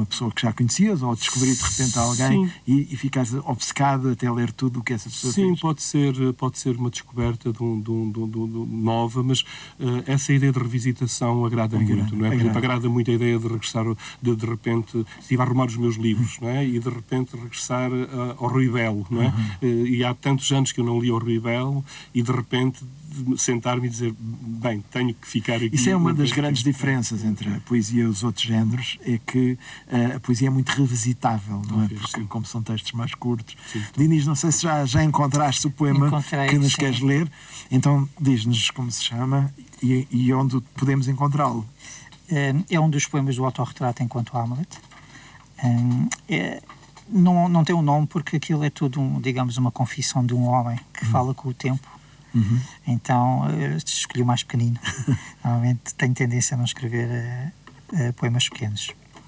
uma pessoa que já conhecias ou descobrir de repente alguém e, e ficares obcecado até ler tudo o que essa pessoa Sim, fez? pode ser, pode ser uma descoberta de um, de um, de um, de um, nova, mas uh, essa ideia de revisitação agrada Agrada, muito, não é? Por exemplo, agrada muito a ideia de regressar, de, de repente, estive a arrumar os meus livros, não é? E de repente regressar uh, ao Rui Belo, não é? Uhum. Uh, e há tantos anos que eu não li o Rui Belo e de repente sentar-me e dizer, bem, tenho que ficar aqui. Isso é uma das grandes diferenças entre a poesia e os outros géneros, é que uh, a poesia é muito revisitável, não é? Porque sim, como são textos mais curtos. Sim, Dinis, não sei se já, já encontraste o poema Encontrei, que nos sim. queres ler, então diz-nos como se chama e, e onde podemos encontrá-lo. É um dos poemas do autorretrato enquanto Hamlet. É, não, não tem um nome porque aquilo é tudo, um, digamos, uma confissão de um homem que hum. fala com o tempo. Uhum. Então eu escolhi o mais pequenino. Normalmente tenho tendência a não escrever uh, uh, poemas pequenos.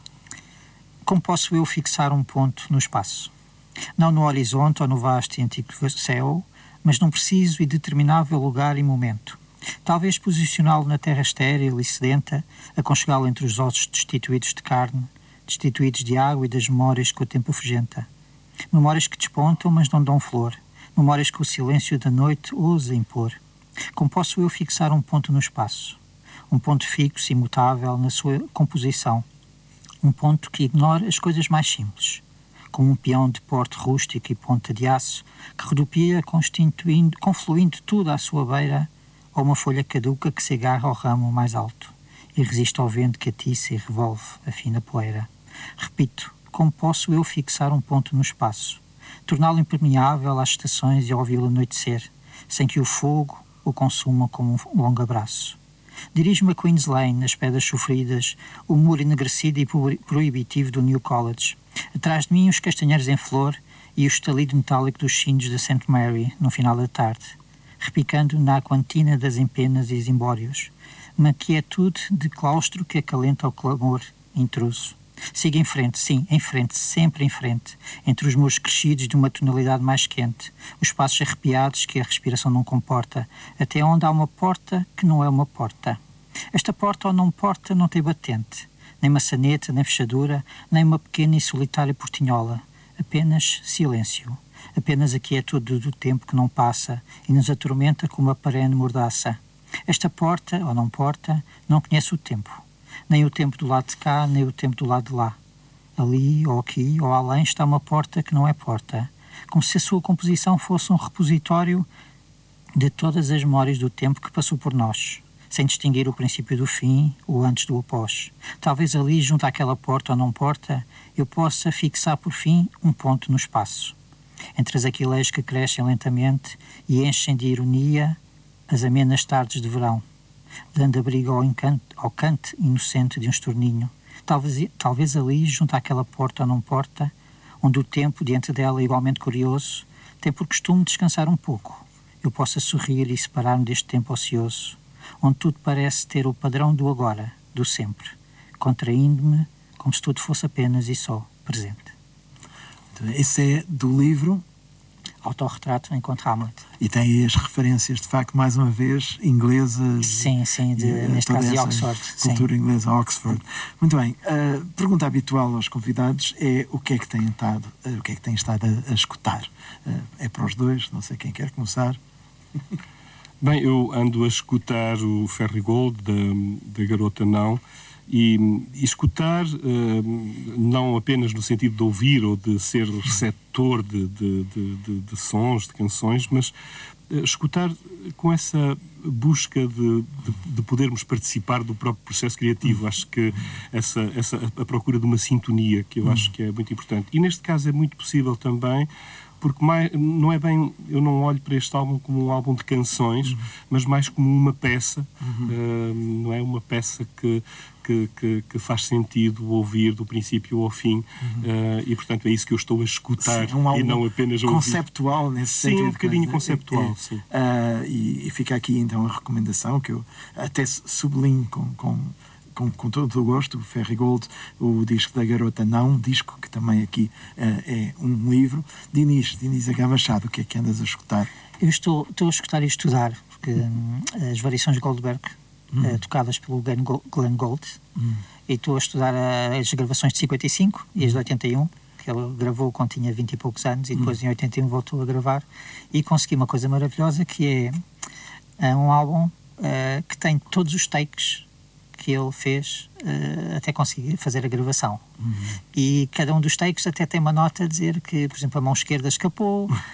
Como posso eu fixar um ponto no espaço? Não no horizonte ou no vasto e antigo céu, mas num preciso e determinável lugar e momento. Talvez posicioná-lo na terra estéril e sedenta, aconchegá-lo entre os ossos destituídos de carne, destituídos de água e das memórias que o tempo afugenta. Memórias que despontam, mas não dão flor. Memórias que o silêncio da noite ousa impor. Como posso eu fixar um ponto no espaço? Um ponto fixo e imutável na sua composição. Um ponto que ignora as coisas mais simples. Como um peão de porte rústico e ponta de aço que rodopia constituindo, confluindo tudo à sua beira, ou uma folha caduca que se agarra ao ramo mais alto e resiste ao vento que atiça e revolve a fina poeira. Repito, como posso eu fixar um ponto no espaço? Torná-lo impermeável às estações e ouvi-lo anoitecer, sem que o fogo o consuma como um longo abraço. Dirijo-me a Queen's Lane, nas pedras sofridas, o muro enegrecido e proibitivo do New College. Atrás de mim os castanheiros em flor e o estalido metálico dos sinos da Saint Mary, no final da tarde, repicando na aquantina das empenas e zimbórios. Uma quietude de claustro que acalenta o clamor intruso. Siga em frente, sim, em frente, sempre em frente, entre os muros crescidos de uma tonalidade mais quente, os passos arrepiados que a respiração não comporta, até onde há uma porta que não é uma porta. Esta porta ou não porta não tem batente, nem maçaneta, nem fechadura, nem uma pequena e solitária portinhola, apenas silêncio, apenas a quietude do tempo que não passa e nos atormenta com uma perene mordaça. Esta porta ou não porta não conhece o tempo. Nem o tempo do lado de cá, nem o tempo do lado de lá. Ali, ou aqui, ou além, está uma porta que não é porta. Como se a sua composição fosse um repositório de todas as memórias do tempo que passou por nós, sem distinguir o princípio do fim, o antes do após. Talvez ali, junto àquela porta ou não porta, eu possa fixar por fim um ponto no espaço. Entre as aquileias que crescem lentamente e enchem de ironia as amenas tardes de verão, dando abrigo ao, encanto, ao cante inocente de um estorninho. Talvez, talvez ali, junto àquela porta ou não porta, onde o tempo, diante dela igualmente curioso, tem por costume descansar um pouco, eu possa sorrir e separar-me deste tempo ocioso, onde tudo parece ter o padrão do agora, do sempre, contraindo-me como se tudo fosse apenas e só presente. Esse é do livro Autorretrato enquanto Hamlet. E tem aí as referências, de facto, mais uma vez, inglesas. Sim, sim, de, e, neste caso de Oxford. Cultura sim. inglesa, Oxford. Muito bem. A pergunta habitual aos convidados é o que é que têm estado, o que é que têm estado a, a escutar. É para os dois, não sei quem quer começar. Bem, eu ando a escutar o Ferrygold, da, da Garota Não, e, e escutar uh, não apenas no sentido de ouvir ou de ser receptor de, de, de, de, de sons, de canções, mas uh, escutar com essa busca de, de, de podermos participar do próprio processo criativo. Acho que essa, essa, a procura de uma sintonia, que eu acho que é muito importante. E neste caso é muito possível também, porque mais, não é bem, eu não olho para este álbum como um álbum de canções, uhum. mas mais como uma peça, uhum. uh, não é uma peça que, que, que, que faz sentido ouvir do princípio ao fim, uhum. uh, e portanto é isso que eu estou a escutar. Sim, um e não apenas a ouvir. Conceptual nesse sim, sentido. Sim, um bocadinho é, conceptual, é, sim. Uh, e, e fica aqui então a recomendação que eu até sublinho com... com Com, com todo o gosto, o Ferrygold, o disco da Garota Não, um disco que também aqui uh, é um livro. Dinis, Dinis H. Machado, o que é que andas a escutar? Eu estou, estou a escutar e estudar, porque hum, as variações de Goldberg hum. uh, tocadas pelo Glenn Gould, hum. e estou a estudar as gravações de cinquenta e cinco e as de oitenta e um, que ele gravou quando tinha vinte e poucos anos, e depois hum. em oitenta e um voltou a gravar, e consegui uma coisa maravilhosa, que é, é um álbum uh, que tem todos os takes que ele fez uh, até conseguir fazer a gravação. Uhum. E cada um dos takes até tem uma nota a dizer que, por exemplo, a mão esquerda escapou, um, uh,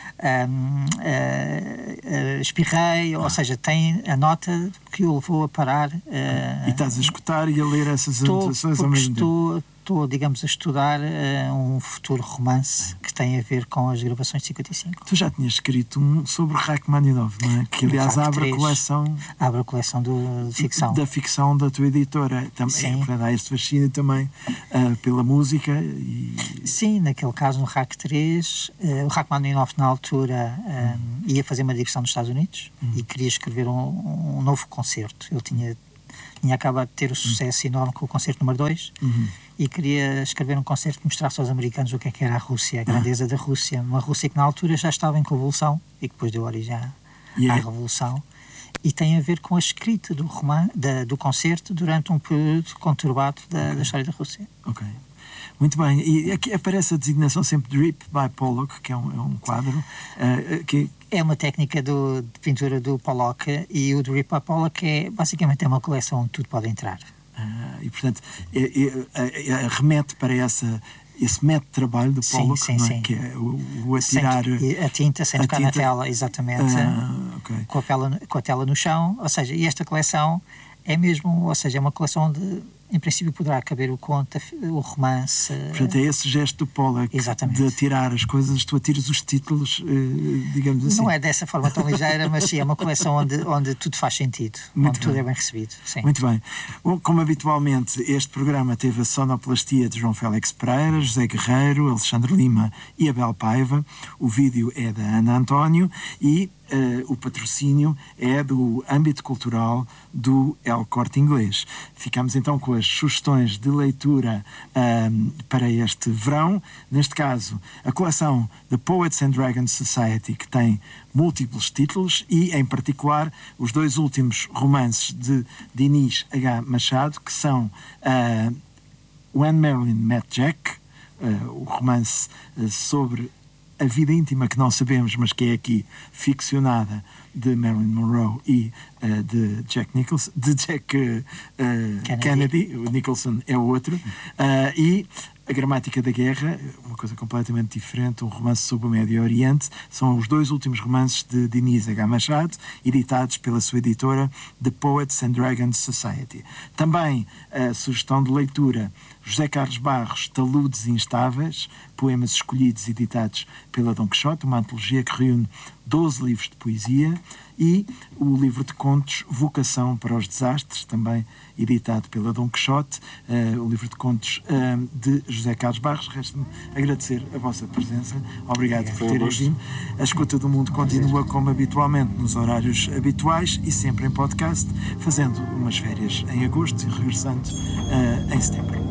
uh, espirrei, ah. ou seja, tem a nota que o levou a parar. Uh, e estás a escutar e a ler essas anotações ao mesmo tempo? Estou, digamos, a estudar uh, um futuro romance que tem a ver com as gravações de cinquenta e cinco. Tu já tinhas escrito um sobre Rachmaninoff, não é? Que, aliás, abre a coleção... Abre a coleção do, de ficção. Da ficção da tua editora. Também, é, há este fascínio também uh, pela música. E... Sim, naquele caso, no Rach três, uh, o Rachmaninoff, na altura, um, ia fazer uma digressão nos Estados Unidos hum. e queria escrever um, um novo concerto. Ele tinha... tinha acabado de ter o sucesso uhum. enorme com o concerto número dois, uhum. e queria escrever um concerto que mostrasse aos americanos o que é que era a Rússia, a grandeza uhum. da Rússia. Uma Rússia que na altura já estava em convulsão e que depois deu origem à, yeah. à Revolução. E tem a ver com a escrita do, roman, da, do concerto durante um período conturbado da, okay. da história da Rússia. Ok. Muito bem. E aqui aparece a designação sempre Drip by Pollock, que é um, é um quadro uh, que... É uma técnica do, de pintura do Pollock, e o Drip by Pollock é basicamente é uma coleção onde tudo pode entrar. Ah, e portanto é, é, é, remete para essa, esse método de trabalho do Pollock, sim, sim, não é? Sim. Que é o, o atirar... Sem, a tinta sem tocar na tela, exatamente, ah, okay. com, a tela, com a tela no chão. Ou seja, e esta coleção é mesmo, ou seja, é uma coleção onde em princípio poderá caber o conto, o romance. Portanto, é esse gesto do Pollock de atirar as coisas, tu atiras os títulos, digamos assim. Não é dessa forma tão ligeira, mas sim, é uma coleção onde, onde tudo faz sentido, Muito onde bem. tudo é bem recebido. Sim. Muito bem. Bom, como habitualmente, este programa teve a sonoplastia de João Félix Pereira, José Guerreiro, Alexandre Lima e Abel Paiva. O vídeo é da Ana António e Uh, o patrocínio é do âmbito cultural do El Corte Inglês. Ficamos então com as sugestões de leitura um, para este verão. Neste caso, a coleção The Poets and Dragons Society, que tem múltiplos títulos, e em particular os dois últimos romances de Dinis H. Machado, que são uh, When Marilyn Met Jack, uh, o romance uh, sobre a vida íntima que não sabemos, mas que é aqui ficcionada, de Marilyn Monroe e uh, de Jack Nicholson, de Jack uh, Kennedy. Kennedy, o Nicholson é o outro, uh, e A Gramática da Guerra, uma coisa completamente diferente, um romance sobre o Médio Oriente. São os dois últimos romances de Dinis H. Machado, editados pela sua editora The Poets and Dragons Society. Também a sugestão de leitura: José Carlos Barros, Taludes Instáveis, poemas escolhidos e editados pela Dom Quixote, uma antologia que reúne doze livros de poesia, e o livro de contos Vocação para os Desastres, também editado pela Dom Quixote, uh, o livro de contos uh, de José Carlos Barros. Resta-me agradecer a vossa presença. Obrigado é, por terem vindo. A Escuta do Mundo continua como habitualmente nos horários habituais e sempre em podcast, fazendo umas férias em agosto e regressando uh, em setembro.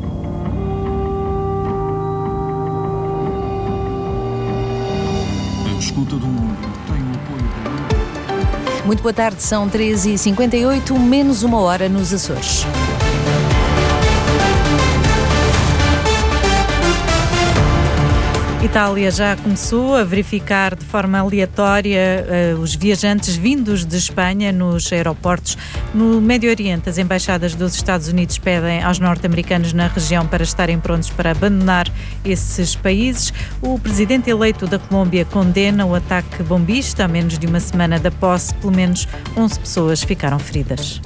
A Escuta do Mundo tem o apoio do... Muito boa tarde, são treze e cinquenta e oito, menos uma hora nos Açores. Itália já começou a verificar de forma aleatória uh, os viajantes vindos de Espanha nos aeroportos no Médio Oriente. As embaixadas dos Estados Unidos pedem aos norte-americanos na região para estarem prontos para abandonar esses países. O presidente eleito da Colômbia condena o ataque bombista. A menos de uma semana da posse, pelo menos onze pessoas ficaram feridas.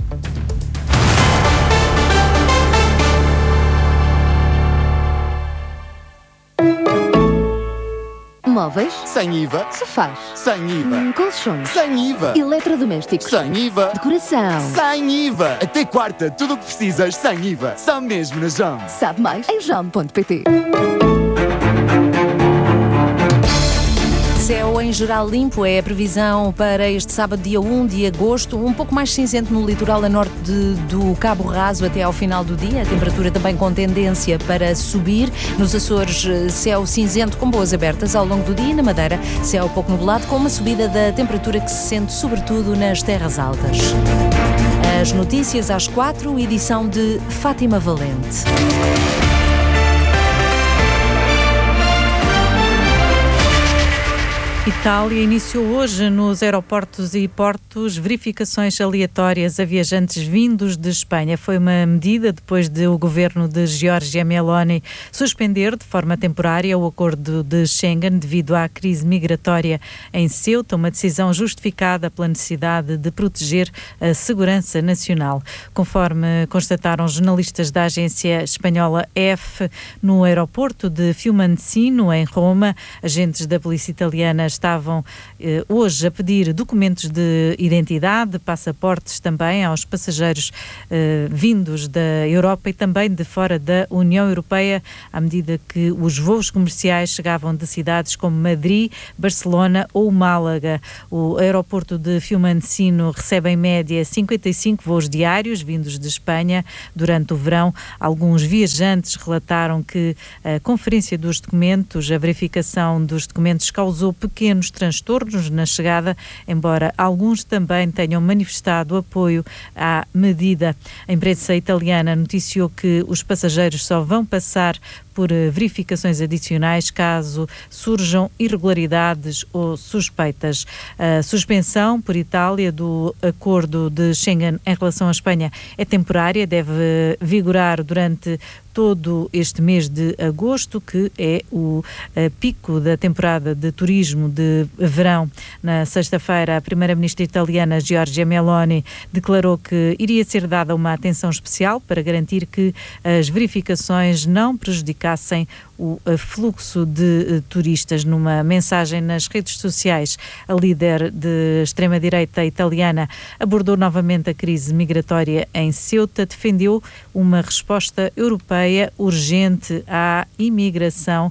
Móveis? Sem I V A. Sofás? Sem I V A. Hum, colchões? Sem I V A. Eletrodomésticos? Sem I V A. Decoração? Sem I V A. Até quarta, tudo o que precisas sem I V A. Só mesmo na Jam. Sabe mais em jam ponto pt. Céu em geral limpo é a previsão para este sábado, dia um de agosto. Um pouco mais cinzento no litoral a norte de, do Cabo Raso até ao final do dia. A temperatura também com tendência para subir. Nos Açores, céu cinzento com boas abertas ao longo do dia. Na Madeira, céu pouco nublado com uma subida da temperatura que se sente sobretudo nas terras altas. As notícias às quatro, edição de Fátima Valente. Itália iniciou hoje nos aeroportos e portos verificações aleatórias a viajantes vindos de Espanha. Foi uma medida depois de o governo de Giorgia Meloni suspender de forma temporária o acordo de Schengen devido à crise migratória em Ceuta, uma decisão justificada pela necessidade de proteger a segurança nacional. Conforme constataram jornalistas da agência espanhola F, no aeroporto de Fiumicino, em Roma, agentes da polícia italiana estavam eh, hoje a pedir documentos de identidade, passaportes também aos passageiros eh, vindos da Europa e também de fora da União Europeia, à medida que os voos comerciais chegavam de cidades como Madrid, Barcelona ou Málaga. O aeroporto de Fiumicino recebe em média cinquenta e cinco voos diários vindos de Espanha durante o verão. Alguns viajantes relataram que a conferência dos documentos, a verificação dos documentos causou pequenos pequenos transtornos na chegada, embora alguns também tenham manifestado apoio à medida. A imprensa italiana noticiou que os passageiros só vão passar por verificações adicionais caso surjam irregularidades ou suspeitas. A suspensão por Itália do acordo de Schengen em relação à Espanha é temporária, deve vigorar durante todo este mês de agosto, que é o pico da temporada de turismo de verão. Na sexta-feira, a primeira-ministra italiana Giorgia Meloni declarou que iria ser dada uma atenção especial para garantir que as verificações não prejudicassem o fluxo de turistas. Numa mensagem nas redes sociais, a líder de extrema-direita italiana abordou novamente a crise migratória em Ceuta, defendeu uma resposta europeia urgente à imigração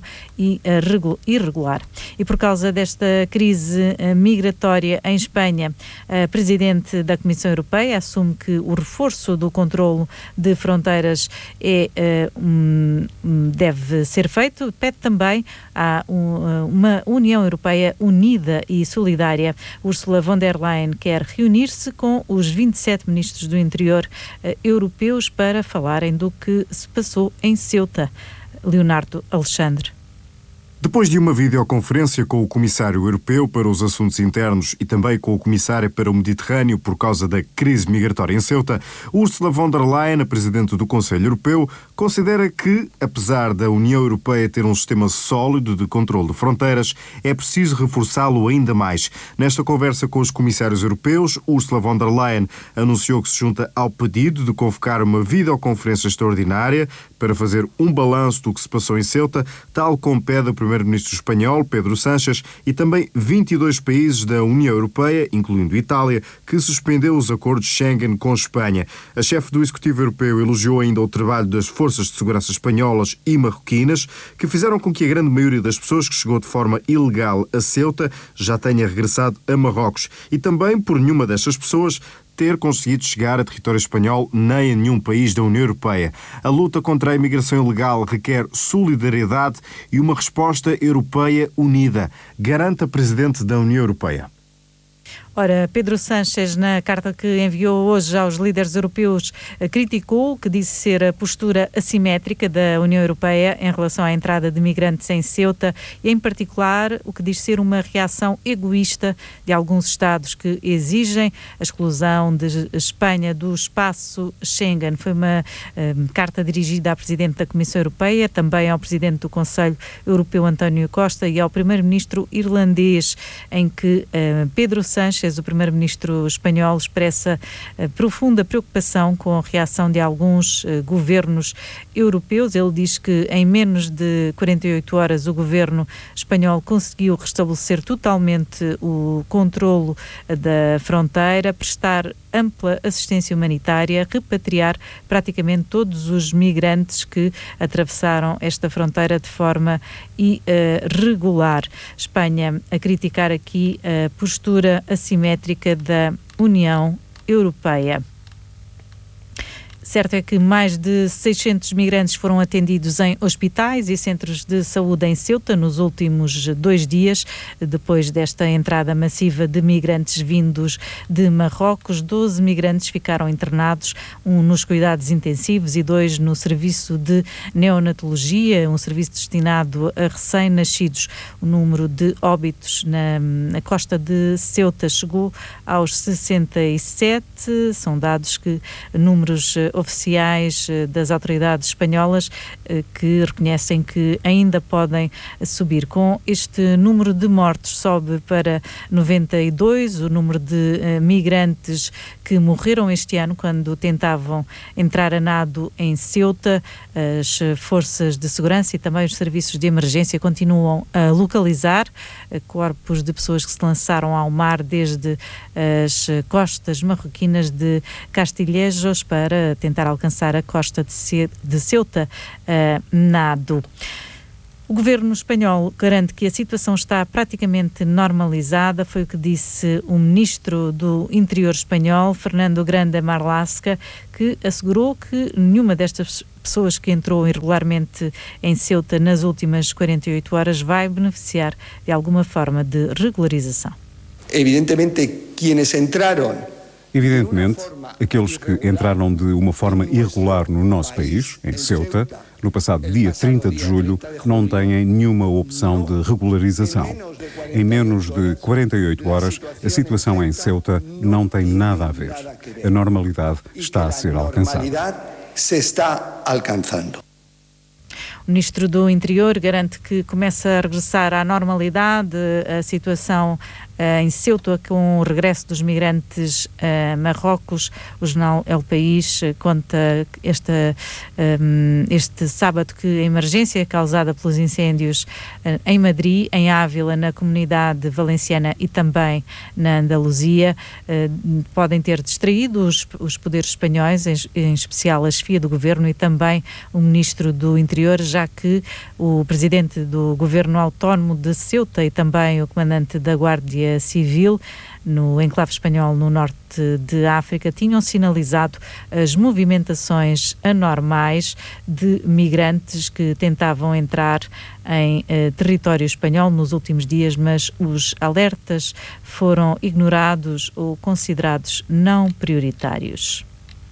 irregular. E por causa desta crise migratória em Espanha, a presidente da Comissão Europeia assume que o reforço do controlo de fronteiras é, um, deve ser feito. Pede também a uma União Europeia unida e solidária. Ursula von der Leyen quer reunir-se com os vinte e sete ministros do interior uh, europeus para falarem do que se passou em Ceuta. Leonardo Alexandre. Depois de uma videoconferência com o Comissário Europeu para os Assuntos Internos e também com o Comissário para o Mediterrâneo por causa da crise migratória em Ceuta, Ursula von der Leyen, a Presidente do Conselho Europeu, considera que, apesar da União Europeia ter um sistema sólido de controle de fronteiras, é preciso reforçá-lo ainda mais. Nesta conversa com os Comissários Europeus, Ursula von der Leyen anunciou que se junta ao pedido de convocar uma videoconferência extraordinária para fazer um balanço do que se passou em Ceuta, tal como pede o Primeiro-Ministro espanhol, Pedro Sánchez, e também vinte e dois países da União Europeia, incluindo Itália, que suspendeu os acordos Schengen com Espanha. A chefe do Executivo Europeu elogiou ainda o trabalho das forças de segurança espanholas e marroquinas, que fizeram com que a grande maioria das pessoas que chegou de forma ilegal a Ceuta já tenha regressado a Marrocos. E também por nenhuma destas pessoas ter conseguido chegar a território espanhol nem a nenhum país da União Europeia. A luta contra a imigração ilegal requer solidariedade e uma resposta europeia unida, garante a Presidente da União Europeia. Ora, Pedro Sánchez, na carta que enviou hoje aos líderes europeus, criticou o que disse ser a postura assimétrica da União Europeia em relação à entrada de migrantes em Ceuta e, em particular, o que diz ser uma reação egoísta de alguns Estados que exigem a exclusão de Espanha do espaço Schengen. Foi uma um, carta dirigida à Presidente da Comissão Europeia, também ao Presidente do Conselho Europeu, António Costa, e ao Primeiro-Ministro irlandês, em que uh, Pedro Sánchez, o primeiro-ministro espanhol, expressa uh, profunda preocupação com a reação de alguns uh, governos europeus. Ele diz que em menos de quarenta e oito horas o governo espanhol conseguiu restabelecer totalmente o controlo uh, da fronteira, prestar ampla assistência humanitária, repatriar praticamente todos os migrantes que atravessaram esta fronteira de forma irregular. Espanha a criticar aqui a postura assimétrica da União Europeia. Certo é que mais de seiscentos migrantes foram atendidos em hospitais e centros de saúde em Ceuta nos últimos dois dias, depois desta entrada massiva de migrantes vindos de Marrocos. doze migrantes ficaram internados, um nos cuidados intensivos e dois no serviço de neonatologia, um serviço destinado a recém-nascidos. O número de óbitos na, na costa de Ceuta chegou aos sessenta e sete, são dados que números oficiais das autoridades espanholas que reconhecem que ainda podem subir. Com este número de mortos sobe para noventa e dois, o número de uh, migrantes que morreram este ano quando tentavam entrar a nado em Ceuta. As forças de segurança e também os serviços de emergência continuam a localizar uh, corpos de pessoas que se lançaram ao mar desde as costas marroquinas de Castillejos para tentar alcançar a costa de Ceuta uh, nado. O governo espanhol garante que a situação está praticamente normalizada, foi o que disse o ministro do Interior espanhol, Fernando Grande Marlaska, que assegurou que nenhuma destas pessoas que entrou irregularmente em Ceuta nas últimas quarenta e oito horas vai beneficiar de alguma forma de regularização. Evidentemente, quienes entraram Evidentemente, aqueles que entraram de uma forma irregular no nosso país, em Ceuta, no passado dia trinta de julho, não têm nenhuma opção de regularização. Em menos de quarenta e oito horas, a situação em Ceuta não tem nada a ver. A normalidade está a ser alcançada. Se está alcançando. O Ministro do Interior garante que começa a regressar à normalidade a situação uh, em Ceuta com o regresso dos migrantes a Marrocos. O jornal El País conta esta, um, este sábado que a emergência causada pelos incêndios uh, em Madrid, em Ávila, na Comunidade Valenciana e também na Andaluzia uh, podem ter distraído os, os poderes espanhóis, em, em especial a chefia do Governo e também o Ministro do Interior, já que o presidente do Governo Autónomo de Ceuta e também o comandante da Guardia Civil no enclave espanhol no norte de África tinham sinalizado as movimentações anormais de migrantes que tentavam entrar em eh, território espanhol nos últimos dias, mas os alertas foram ignorados ou considerados não prioritários.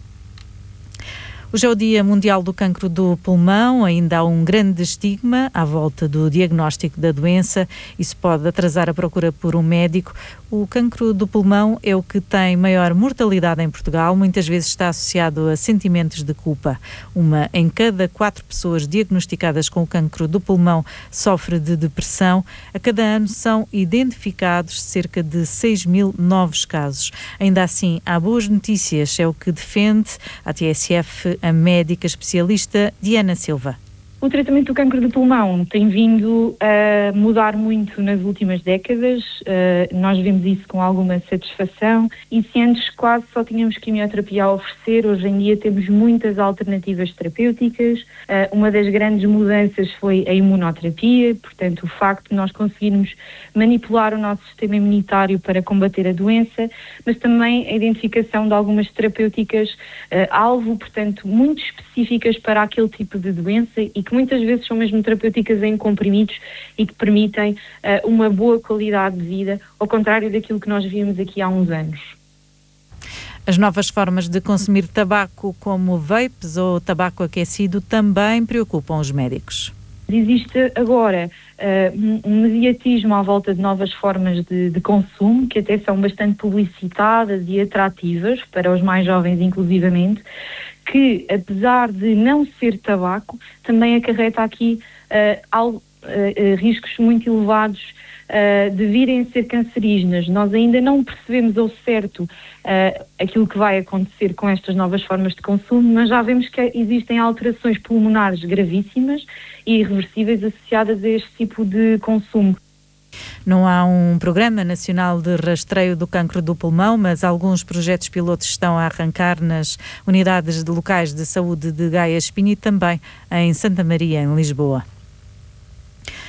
Hoje é o Dia Mundial do Cancro do Pulmão. Ainda há um grande estigma à volta do diagnóstico da doença. Isso pode atrasar a procura por um médico. O cancro do pulmão é o que tem maior mortalidade em Portugal. Muitas vezes está associado a sentimentos de culpa. Uma em cada quatro pessoas diagnosticadas com o cancro do pulmão sofre de depressão. A cada ano são identificados cerca de seis mil novos casos. Ainda assim, há boas notícias. É o que defende a T S F a médica especialista Diana Silva. O tratamento do cancro do pulmão tem vindo a mudar muito nas últimas décadas. Uh, nós vemos isso com alguma satisfação e se antes quase só tínhamos quimioterapia a oferecer, hoje em dia temos muitas alternativas terapêuticas. Uh, uma das grandes mudanças foi a imunoterapia, portanto o facto de nós conseguirmos manipular o nosso sistema imunitário para combater a doença, mas também a identificação de algumas terapêuticas uh, alvo, portanto muito específicas para aquele tipo de doença e que muitas vezes são mesmo terapêuticas em comprimidos e que permitem uh, uma boa qualidade de vida, ao contrário daquilo que nós víamos aqui há uns anos. As novas formas de consumir tabaco, como vapes ou tabaco aquecido, também preocupam os médicos. Existe agora uh, um mediatismo à volta de novas formas de, de consumo, que até são bastante publicitadas e atrativas para os mais jovens, inclusivamente, que, apesar de não ser tabaco, também acarreta aqui uh, ao, uh, uh, riscos muito elevados uh, de virem a ser cancerígenas. Nós ainda não percebemos ao certo uh, aquilo que vai acontecer com estas novas formas de consumo, mas já vemos que existem alterações pulmonares gravíssimas e irreversíveis associadas a este tipo de consumo. Não há um programa nacional de rastreio do cancro do pulmão, mas alguns projetos pilotos estão a arrancar nas unidades de locais de saúde de Gaia Espinho e também em Santa Maria, em Lisboa.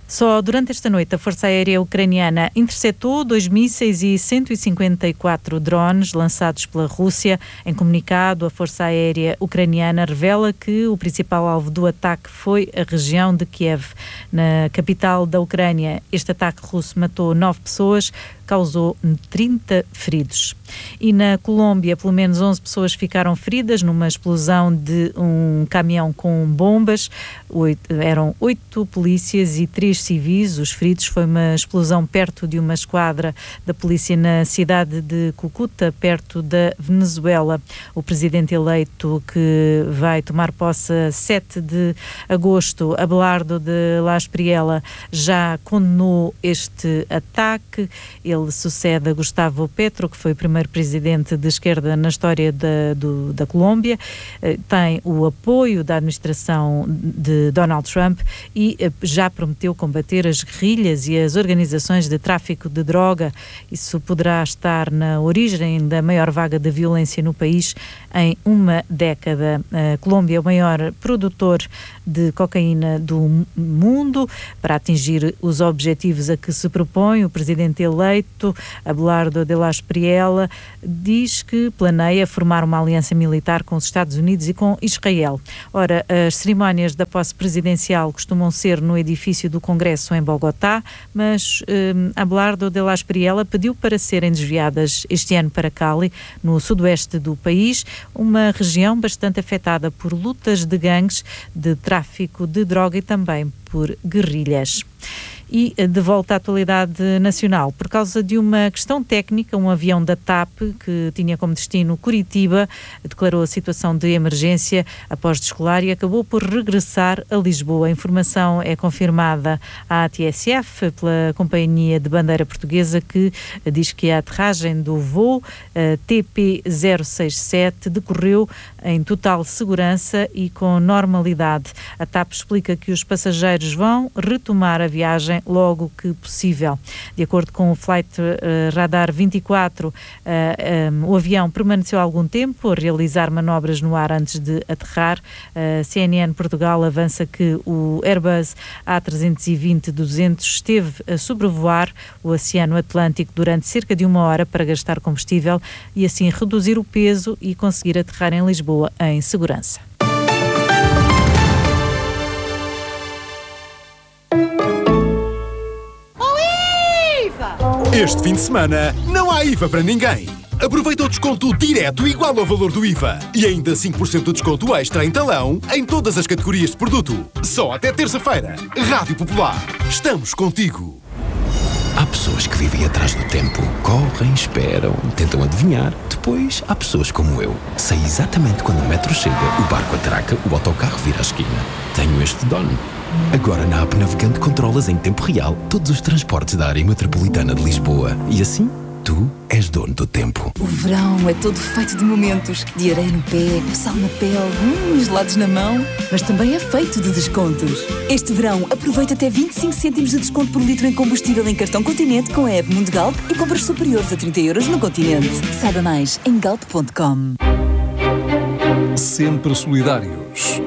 Só durante esta noite a Força Aérea Ucraniana interceptou dois mísseis e cento e cinquenta e quatro drones lançados pela Rússia. Em comunicado, a Força Aérea Ucraniana revela que o principal alvo do ataque foi a região de Kiev, na capital da Ucrânia. Este ataque russo matou nove pessoas, causou trinta feridos. E na Colômbia, pelo menos onze pessoas ficaram feridas numa explosão de um caminhão com bombas. Oito, eram oito polícias e três civis. Os feridos foi uma explosão perto de uma esquadra da polícia na cidade de Cúcuta, perto da Venezuela. O presidente eleito, que vai tomar posse a sete de agosto, Abelardo de la Espriella, já condenou este ataque. Ele sucede a Gustavo Petro, que foi o primeiro presidente de esquerda na história da, do, da Colômbia. Tem o apoio da administração de Donald Trump e já prometeu combater as guerrilhas e as organizações de tráfico de droga. Isso poderá estar na origem da maior vaga de violência no país em uma década. A Colômbia é o maior produtor de cocaína do mundo. Para atingir os objetivos a que se propõe, o presidente eleito, Abelardo de la Espriella, diz que planeia formar uma aliança militar com os Estados Unidos e com Israel. Ora, as cerimónias da posse presidencial costumam ser no edifício do Congresso em Bogotá, mas um, Abelardo de la Espriella pediu para serem desviadas este ano para Cali, no sudoeste do país, uma região bastante afetada por lutas de gangues, de tráfico de droga e também por guerrilhas. E de volta à atualidade nacional, por causa de uma questão técnica, um avião da TAP que tinha como destino Curitiba declarou a situação de emergência após descolar e acabou por regressar a Lisboa. A informação é confirmada à T S F pela Companhia de Bandeira Portuguesa, que diz que a aterragem do voo T P zero seis sete decorreu em total segurança e com normalidade. A TAP explica que os passageiros vão retomar a viagem logo que possível. De acordo com o Flight uh, Radar vinte e quatro, uh, um, o avião permaneceu algum tempo a realizar manobras no ar antes de aterrar. A uh, C N N Portugal avança que o Airbus A trezentos e vinte duzentos esteve a sobrevoar o Oceano Atlântico durante cerca de uma hora para gastar combustível e assim reduzir o peso e conseguir aterrar em Lisboa em segurança. Este fim de semana não há I V A para ninguém. Aproveita o desconto direto igual ao valor do I V A e ainda cinco por cento de desconto extra em talão em todas as categorias de produto. Só até terça-feira. Rádio Popular. Estamos contigo. Há pessoas que vivem atrás do tempo. Correm, esperam, tentam adivinhar. Depois há pessoas como eu. Sei exatamente quando o metro chega, o barco atraca, o autocarro vira a esquina. Tenho este dono. Agora na app Navegante controlas em tempo real todos os transportes da área metropolitana de Lisboa. E assim, tu és dono do tempo. O verão é todo feito de momentos. De areia no pé, sal na pele, hum, gelados na mão. Mas também é feito de descontos. Este verão, aproveita até vinte e cinco cêntimos de desconto por litro em combustível em cartão Continente com a app Mundo Galp e compras superiores a trinta euros no Continente. Saiba mais em galp ponto com. Sempre solidários.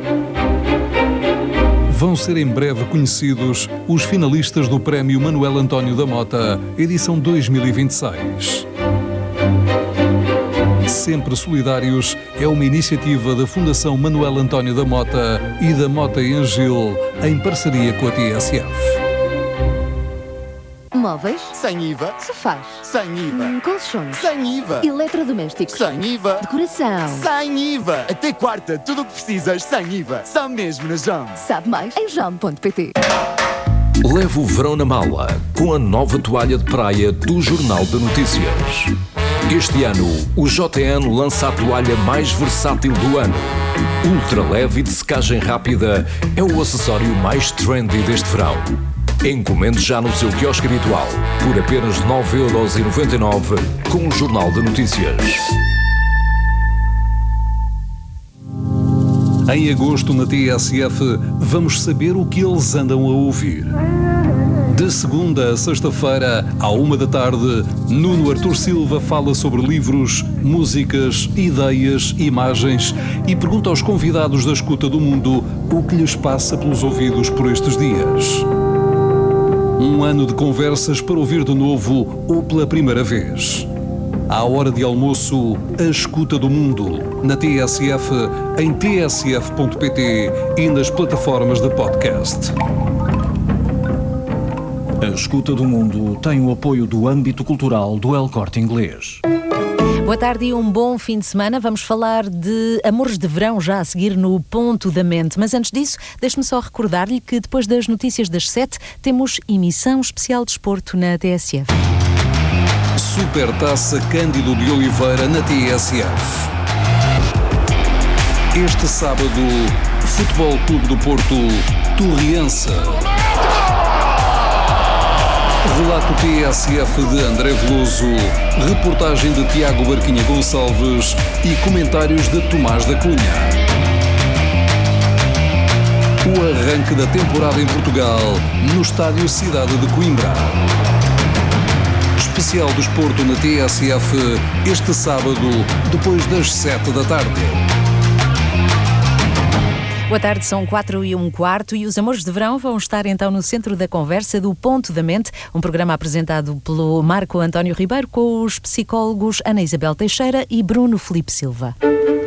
Vão ser em breve conhecidos os finalistas do Prémio Manuel António da Mota, edição dois mil e vinte e seis. Sempre Solidários é uma iniciativa da Fundação Manuel António da Mota e da Mota em Gil, em parceria com a T S F. Móveis? Sem I V A. Sofás? Sem I V A. Hum, colchões? Sem I V A. Eletrodomésticos? Sem I V A. Decoração? Sem I V A. Até quarta, tudo o que precisas sem I V A. Só mesmo na Jam. Sabe mais em jam ponto pt. Leve o verão na mala com a nova toalha de praia do Jornal de Notícias. Este ano, o J N lança a toalha mais versátil do ano. Ultra leve e de secagem rápida, é o acessório mais trendy deste verão. Encomende já no seu quiosque habitual, por apenas nove euros e noventa e nove, com o Jornal de Notícias. Em agosto, na T S F, vamos saber o que eles andam a ouvir. De segunda a sexta-feira, à uma da tarde, Nuno Artur Silva fala sobre livros, músicas, ideias, imagens e pergunta aos convidados da Escuta do Mundo o que lhes passa pelos ouvidos por estes dias. Um ano de conversas para ouvir de novo ou pela primeira vez. À hora de almoço, a escuta do mundo, na T S F, em t s f ponto p t e nas plataformas de podcast. A escuta do mundo tem o apoio do âmbito cultural do El Corte Inglês. Boa tarde e um bom fim de semana. Vamos falar de Amores de Verão já a seguir no Ponto da Mente. Mas antes disso, deixe-me só recordar-lhe que depois das notícias das sete temos emissão especial de desporto na T S F. Supertaça Cândido de Oliveira na T S F. Este sábado, Futebol Clube do Porto, Torriense. Relato T S F de André Veloso, reportagem de Tiago Barquinha Gonçalves e comentários de Tomás da Cunha. O arranque da temporada em Portugal, no estádio Cidade de Coimbra. Especial do Desporto na T S F, este sábado, depois das sete da tarde. Boa tarde, são quatro e um quarto e os Amores de Verão vão estar então no centro da conversa do Ponto da Mente, um programa apresentado pelo Marco António Ribeiro com os psicólogos Ana Isabel Teixeira e Bruno Filipe Silva.